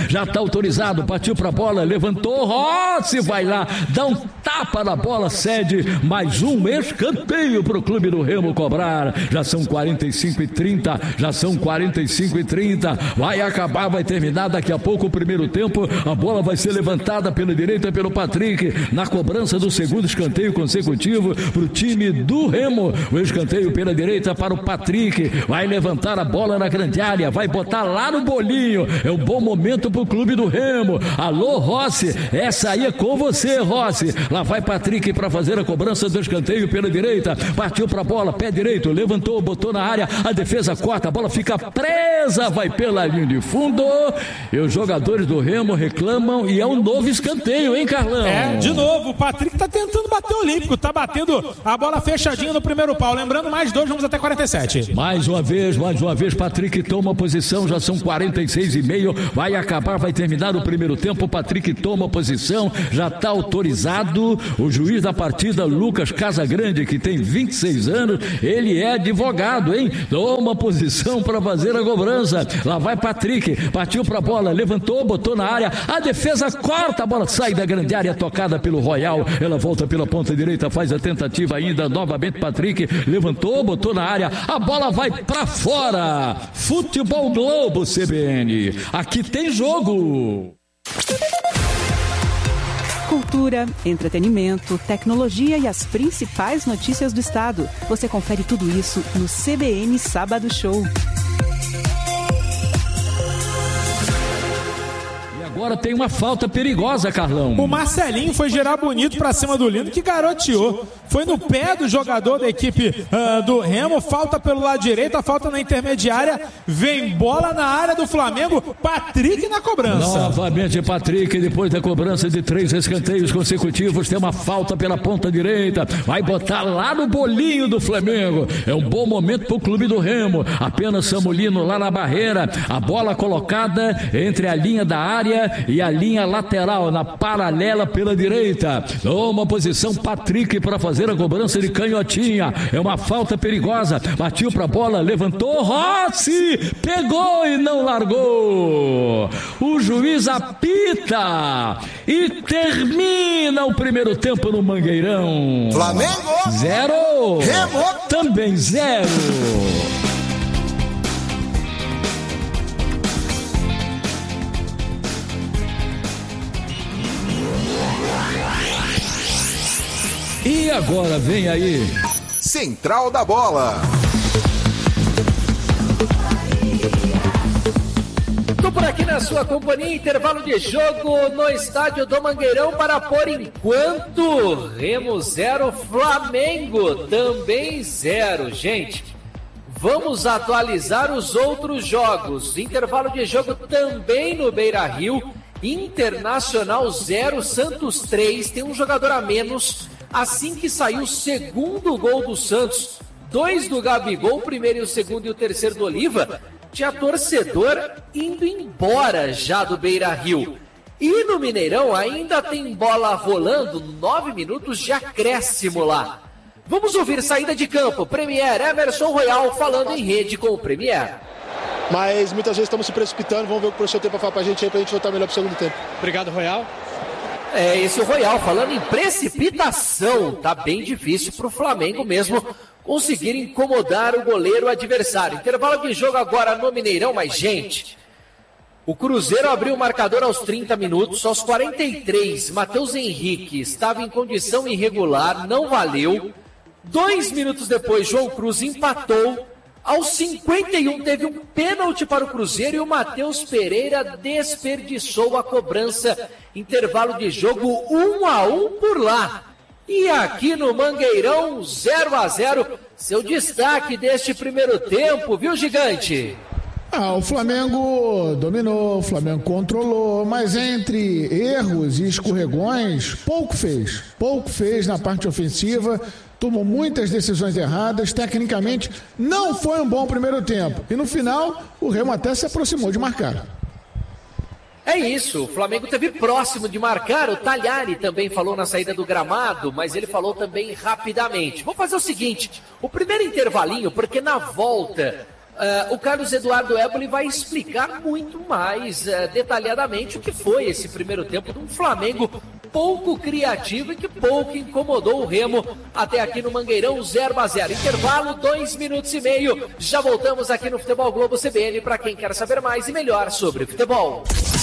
já está autorizado, partiu para a bola, levantou, Rossi vai lá, dá um tapa na bola, cede mais um escanteio para o clube do Remo cobrar. Já são quarenta e cinco e trinta, já são quarenta e cinco e trinta, vai acabar, vai terminar daqui a pouco o primeiro tempo. A bola vai ser levantada pela direita pelo Patrick, na cobrança do segundo escanteio consecutivo para o time do Remo. O escanteio pela direita para o Patrick, vai levantar a bola na grande área, vai botar lá no bolinho. É um bom momento para o clube do Remo. Alô, Rossi, essa aí é com você, Rossi. Lá vai Patrick para fazer a cobrança do escanteio pela direita, partiu para a bola, pé direito, levantou, botou na área, a defesa corta, a bola fica presa, vai pela linha de fundo e os jogadores do Remo reclamam e é um novo escanteio, hein, Carlão? É, de novo, o Patrick tá tentando bater o olímpico, tá batendo a bola fechadinha no primeiro pau, lembrando, mais dois, vamos até quarenta e sete. Mais uma vez, mais uma vez, Patrick toma posição, já são quarenta e seis e meio, vai acabar, vai terminar o primeiro tempo, o Patrick toma posição, já tá autorizado, o juiz da partida, Lucas Casagrande, que tem vinte e seis anos, ele é advogado, hein? Toma posição para fazer a cobrança, lá vai Patrick, partiu pra bola, levantou, botou na área, a defesa corta, a bola sai da grande área, tocada pelo Royal, ela volta pela ponta direita, faz a tentativa ainda, novamente Patrick, levantou, botou na área, a bola vai pra fora. Futebol Globo C B N, aqui tem jogo. Cultura, entretenimento, tecnologia e as principais notícias do estado. Você confere tudo isso no C B N Sábado Show. Agora tem uma falta perigosa, Carlão. O Marcelinho foi girar bonito pra cima do Lino, que garoteou. Foi no pé do jogador da equipe uh, do Remo, falta pelo lado direito, a falta na intermediária, vem bola na área do Flamengo, Patrick na cobrança. Novamente Patrick, depois da cobrança de três escanteios consecutivos, tem uma falta pela ponta direita, vai botar lá no bolinho do Flamengo. É um bom momento pro clube do Remo, apenas Samulino lá na barreira, a bola colocada entre a linha da área e a linha lateral, na paralela pela direita. Toma posição Patrick para fazer a cobrança de canhotinha. É uma falta perigosa. Partiu para a bola, levantou, Rossi pegou e não largou. O juiz apita e termina o primeiro tempo no Mangueirão. Flamengo zero, Remo também zero. E agora vem aí Central da Bola. Tô por aqui na sua companhia, intervalo de jogo no estádio do Mangueirão para, por enquanto, Remo zero, Flamengo também zero. Gente, vamos atualizar os outros jogos. Intervalo de jogo também no Beira-Rio. Internacional zero, Santos três, tem um jogador a menos. Assim que saiu o segundo gol do Santos, dois do Gabigol, o primeiro e o segundo e o terceiro do Oliva, tinha torcedor indo embora já do Beira-Rio. E no Mineirão ainda tem bola rolando, nove minutos de acréscimo lá. Vamos ouvir saída de campo, Premier, Emerson Royal falando em rede com o Premier. Mas muitas vezes estamos se precipitando, vamos ver o que o professor tem para falar pra gente aí, pra gente voltar melhor pro segundo tempo. Obrigado, Royal. É, esse Royal falando em precipitação, tá bem difícil pro Flamengo mesmo conseguir incomodar o goleiro adversário. Intervalo de jogo agora no Mineirão, mas gente, o Cruzeiro abriu o marcador aos trinta minutos, aos quarenta e três, Matheus Henrique estava em condição irregular, não valeu. Dois minutos depois, João Cruz empatou. Aos cinquenta e um teve um pênalti para o Cruzeiro e o Matheus Pereira desperdiçou a cobrança. Intervalo de jogo um a um por lá. E aqui no Mangueirão, zero a zero. Seu destaque deste primeiro tempo, viu, Gigante? Ah, o Flamengo dominou, o Flamengo controlou, mas entre erros e escorregões, pouco fez. Pouco fez na parte ofensiva, tomou muitas decisões erradas, tecnicamente não foi um bom primeiro tempo. E no final, o Remo até se aproximou de marcar. É isso, o Flamengo esteve próximo de marcar, o Talhari também falou na saída do gramado, mas ele falou também rapidamente. Vou fazer o seguinte, o primeiro intervalinho, porque na volta Uh, o Carlos Eduardo Éboli vai explicar muito mais uh, detalhadamente o que foi esse primeiro tempo de um Flamengo pouco criativo e que pouco incomodou o Remo até aqui no Mangueirão, zero a zero. Intervalo, dois minutos e meio. Já voltamos aqui no Futebol Globo C B N para quem quer saber mais e melhor sobre futebol.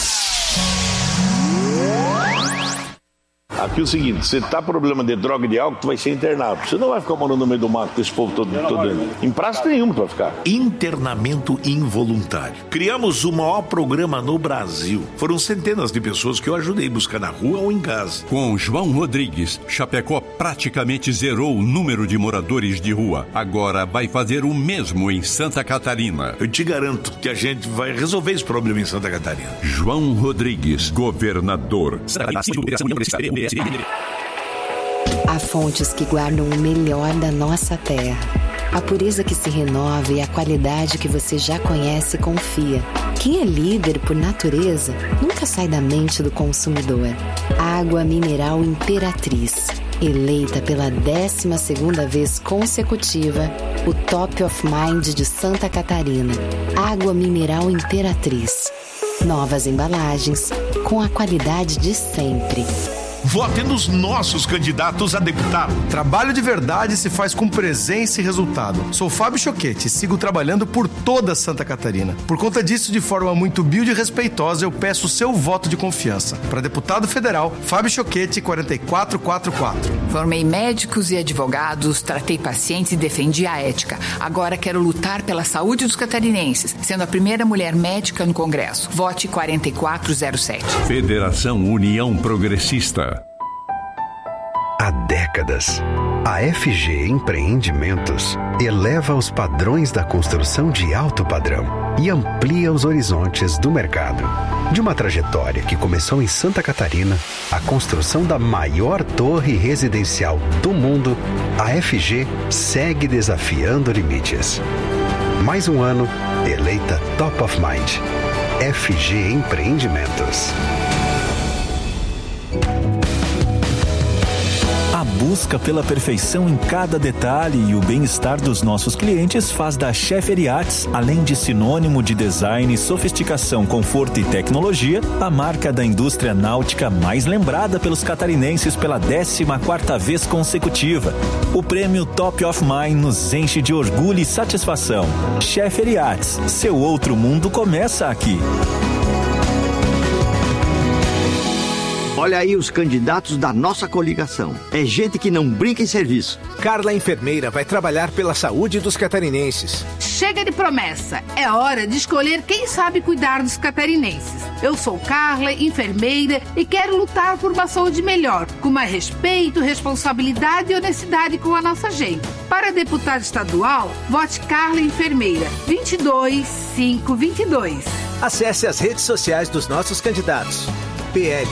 Aqui é o seguinte, você tá com problema de droga e de álcool, tu vai ser internado. Você não vai ficar morando no meio do mato com esse povo todo, todo dentro. Em praça nenhuma tu vai ficar. Internamento involuntário. Criamos o maior programa no Brasil. Foram centenas de pessoas que eu ajudei a buscar na rua ou em casa. Com João Rodrigues, Chapecó praticamente zerou o número de moradores de rua. Agora vai fazer o mesmo em Santa Catarina. Eu te garanto que a gente vai resolver esse problema em Santa Catarina. João Rodrigues, governador. Há fontes que guardam o melhor da nossa terra. A pureza que se renova e a qualidade que você já conhece e confia. Quem é líder por natureza nunca sai da mente do consumidor. Água mineral Imperatriz. Eleita pela décima segunda vez consecutiva, o Top of Mind de Santa Catarina. Água mineral Imperatriz. Novas embalagens com a qualidade de sempre. Vote nos nossos candidatos a deputado. Trabalho de verdade se faz com presença e resultado. Sou Fábio Choquete e sigo trabalhando por toda Santa Catarina. Por conta disso, de forma muito humilde e respeitosa, eu peço o seu voto de confiança. Para deputado federal, Fábio Choquete, quatro quatro quatro quatro. Formei médicos e advogados, tratei pacientes e defendi a ética. Agora quero lutar pela saúde dos catarinenses, sendo a primeira mulher médica no Congresso. Vote quatro quatro zero sete. Federação União Progressista. Há décadas, a F G Empreendimentos eleva os padrões da construção de alto padrão e amplia os horizontes do mercado. De uma trajetória que começou em Santa Catarina, a construção da maior torre residencial do mundo, a F G segue desafiando limites. Mais um ano, eleita Top of Mind. F G Empreendimentos. A busca pela perfeição em cada detalhe e o bem-estar dos nossos clientes faz da Scheffer Yachts, além de sinônimo de design, sofisticação, conforto e tecnologia, a marca da indústria náutica mais lembrada pelos catarinenses pela décima quarta vez consecutiva. O prêmio Top of Mind nos enche de orgulho e satisfação. Scheffer Yachts, seu outro mundo começa aqui. Olha aí os candidatos da nossa coligação. É gente que não brinca em serviço. Carla Enfermeira vai trabalhar pela saúde dos catarinenses. Chega de promessa. É hora de escolher quem sabe cuidar dos catarinenses. Eu sou Carla, enfermeira, e quero lutar por uma saúde melhor, com mais respeito, responsabilidade e honestidade com a nossa gente. Para deputada estadual, vote Carla Enfermeira, vinte e dois cinco vinte e dois. Acesse as redes sociais dos nossos candidatos. P L.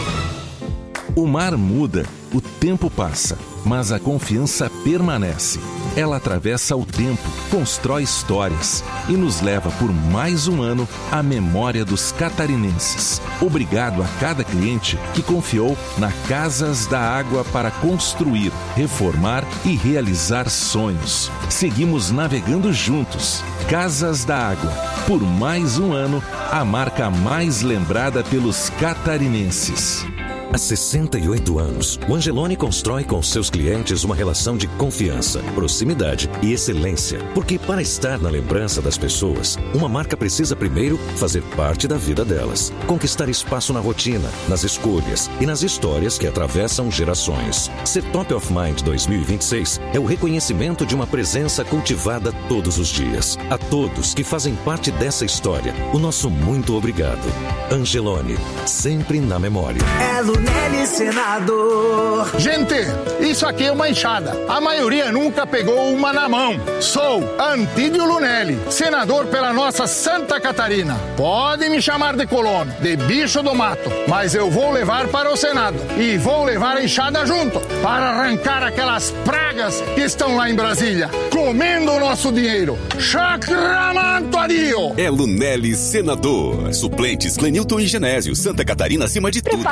O mar muda, o tempo passa, mas a confiança permanece. Ela atravessa o tempo, constrói histórias e nos leva por mais um ano à memória dos catarinenses. Obrigado a cada cliente que confiou na Casas da Água para construir, reformar e realizar sonhos. Seguimos navegando juntos. Casas da Água, por mais um ano, a marca mais lembrada pelos catarinenses. Há sessenta e oito anos, o Angeloni constrói com seus clientes uma relação de confiança, proximidade e excelência. Porque para estar na lembrança das pessoas, uma marca precisa primeiro fazer parte da vida delas. Conquistar espaço na rotina, nas escolhas e nas histórias que atravessam gerações. Ser Top of Mind dois mil e vinte e seis é o reconhecimento de uma presença cultivada todos os dias. A todos que fazem parte dessa história, o nosso muito obrigado. Angeloni, sempre na memória. É Lunelli Senador. Gente, isso aqui é uma enxada. A maioria nunca pegou uma na mão. Sou Antídio Lunelli, senador pela nossa Santa Catarina. Pode me chamar de colono, de bicho do mato, mas eu vou levar para o Senado e vou levar a enxada junto para arrancar aquelas pragas que estão lá em Brasília, comendo o nosso dinheiro. Chacramanto adio! É Lunelli Senador. Suplentes Clenilton e Genésio. Santa Catarina acima de tudo. Prepare sua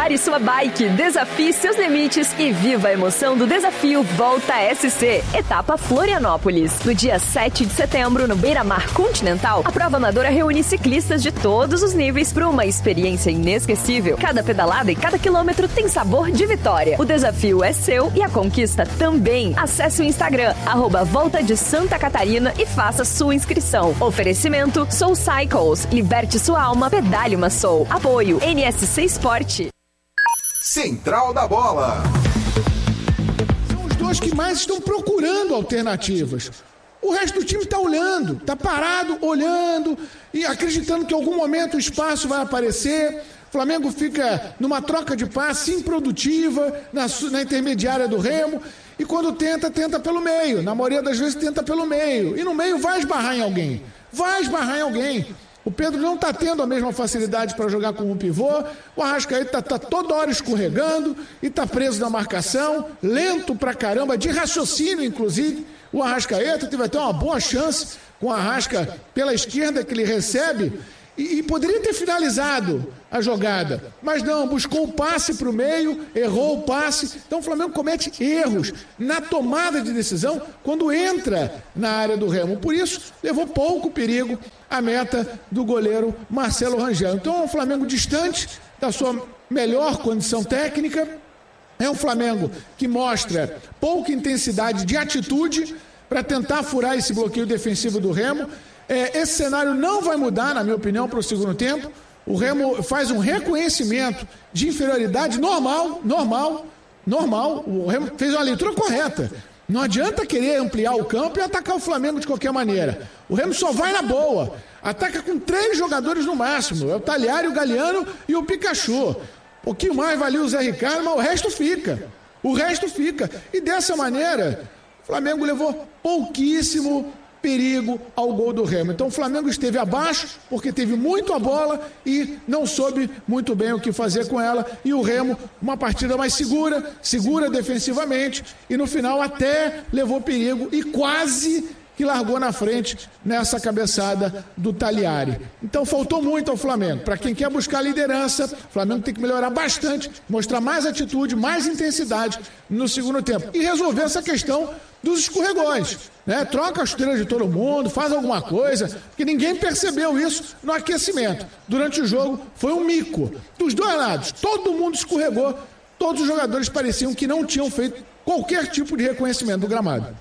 Bike, desafie seus limites e viva a emoção do desafio Volta S C, etapa Florianópolis. No dia sete de setembro, no Beira-Mar Continental, a prova amadora reúne ciclistas de todos os níveis para uma experiência inesquecível. Cada pedalada e cada quilômetro tem sabor de vitória. O desafio é seu e a conquista também. Acesse o Instagram, arroba Volta de Santa Catarina e faça sua inscrição. Oferecimento Soul Cycles. Liberte sua alma, pedale uma Soul. Apoio N S C Sport. Central da Bola. São os dois que mais estão procurando alternativas. O resto do time está olhando, está parado, olhando e acreditando que em algum momento o espaço vai aparecer. O Flamengo fica numa troca de passe improdutiva na, na intermediária do Remo e quando tenta, tenta pelo meio. Na maioria das vezes tenta pelo meio. E no meio vai esbarrar em alguém. Vai esbarrar em alguém. O Pedro não está tendo a mesma facilidade para jogar como um pivô. O Arrascaeta está tá toda hora escorregando e está preso na marcação. Lento pra caramba, de raciocínio inclusive. O Arrascaeta teve até uma boa chance com o Arrasca pela esquerda que ele recebe. E, e poderia ter finalizado a jogada, mas não, buscou o passe para o meio, errou o passe. Então o Flamengo comete erros na tomada de decisão quando entra na área do Remo. Por isso, levou pouco perigo a meta do goleiro Marcelo Rangel. Então é um Flamengo distante da sua melhor condição técnica. É um Flamengo que mostra pouca intensidade de atitude para tentar furar esse bloqueio defensivo do Remo. É, esse cenário não vai mudar, na minha opinião, para o segundo tempo. O Remo faz um reconhecimento de inferioridade normal, normal, normal. O Remo fez uma leitura correta. Não adianta querer ampliar o campo e atacar o Flamengo de qualquer maneira. O Remo só vai na boa. Ataca com três jogadores no máximo. É o Talhari, o Galeano e o Pikachu. Um pouquinho mais valia o Zé Ricardo, mas o resto fica. O resto fica. E dessa maneira, o Flamengo levou pouquíssimo perigo ao gol do Remo. Então o Flamengo esteve abaixo porque teve muito a bola e não soube muito bem o que fazer com ela. E o Remo, uma partida mais segura, segura defensivamente e no final até levou perigo e quase que largou na frente nessa cabeçada do Talhari. Então faltou muito ao Flamengo. Para quem quer buscar liderança, o Flamengo tem que melhorar bastante, mostrar mais atitude, mais intensidade no segundo tempo e resolver essa questão dos escorregões, né? Troca a chuteira de todo mundo, faz alguma coisa, porque ninguém percebeu isso no aquecimento. Durante o jogo foi um mico. Dos dois lados, todo mundo escorregou, todos os jogadores pareciam que não tinham feito qualquer tipo de reconhecimento do gramado.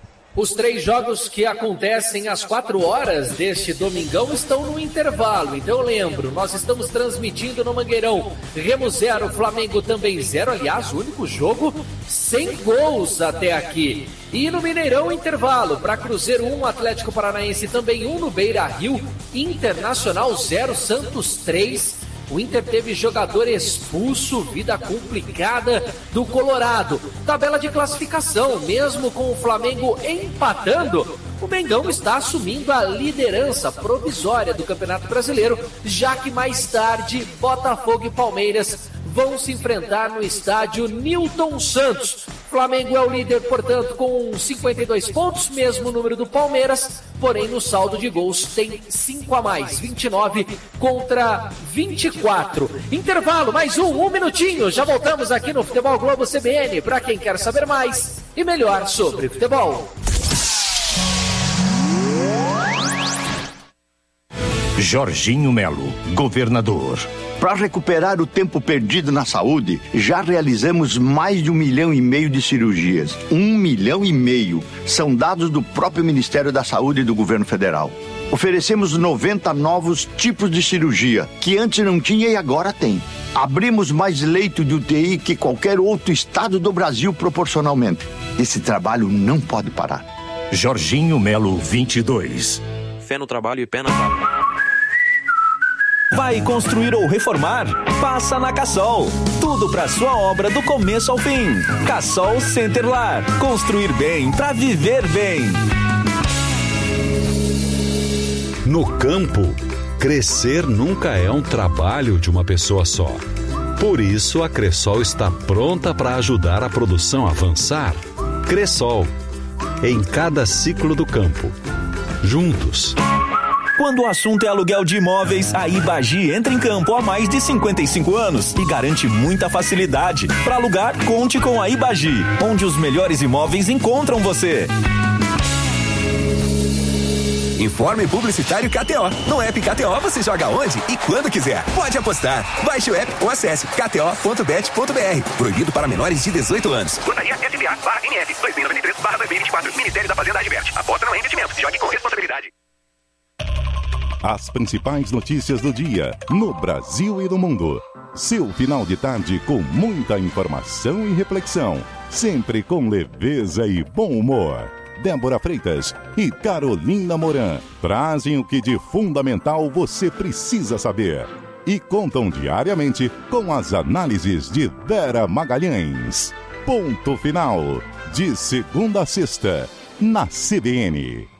Os três jogos que acontecem às quatro horas deste domingão estão no intervalo. Então eu lembro, nós estamos transmitindo no Mangueirão. Remo zero, Flamengo também zero. Aliás, o único jogo sem gols até aqui. E no Mineirão, intervalo. Para Cruzeiro um, Atlético Paranaense também um no Beira-Rio. Internacional zero, Santos três. O Inter teve jogador expulso, vida complicada do Colorado. Tabela de classificação, mesmo com o Flamengo empatando, o Mengão está assumindo a liderança provisória do Campeonato Brasileiro, já que mais tarde Botafogo e Palmeiras vão se enfrentar no estádio Newton Santos. Flamengo é o líder, portanto, com cinquenta e dois pontos, mesmo número do Palmeiras, porém no saldo de gols tem cinco a mais, vinte e nove contra vinte e quatro. Intervalo, mais um, um minutinho, já voltamos aqui no Futebol Globo C B N, para quem quer saber mais e melhor sobre futebol. Jorginho Melo, governador. Para recuperar o tempo perdido na saúde, já realizamos mais de um milhão e meio de cirurgias. Um milhão e meio são dados do próprio Ministério da Saúde e do Governo Federal. Oferecemos noventa novos tipos de cirurgia, que antes não tinha e agora tem. Abrimos mais leito de U T I que qualquer outro estado do Brasil proporcionalmente. Esse trabalho não pode parar. Jorginho Melo, vinte e dois. Fé no trabalho e pé na fábrica. Vai construir ou reformar? Passa na Cassol. Tudo para sua obra do começo ao fim. Cassol Centerlar. Construir bem para viver bem. No campo, crescer nunca é um trabalho de uma pessoa só. Por isso, a Cressol está pronta para ajudar a produção a avançar. Cressol. Em cada ciclo do campo. Juntos. Quando o assunto é aluguel de imóveis, a Ibagi entra em campo há mais de cinquenta e cinco anos e garante muita facilidade. Para alugar, conte com a Ibagi, onde os melhores imóveis encontram você. Informe publicitário K T O. No app K T O você joga onde e quando quiser. Pode apostar. Baixe o app ou acesse k t o ponto bet ponto b r. Proibido para menores de dezoito anos. Portaria S B A barra N F dois mil e noventa e três barra dois mil e vinte e quatro. Ministério da Fazenda adverte. Aposta não é investimento. Jogue com responsabilidade. As principais notícias do dia no Brasil e no mundo. Seu final de tarde com muita informação e reflexão. Sempre com leveza e bom humor. Débora Freitas e Carolina Moran trazem o que de fundamental você precisa saber e contam diariamente com as análises de Vera Magalhães. Ponto final, de segunda a sexta, na C B N.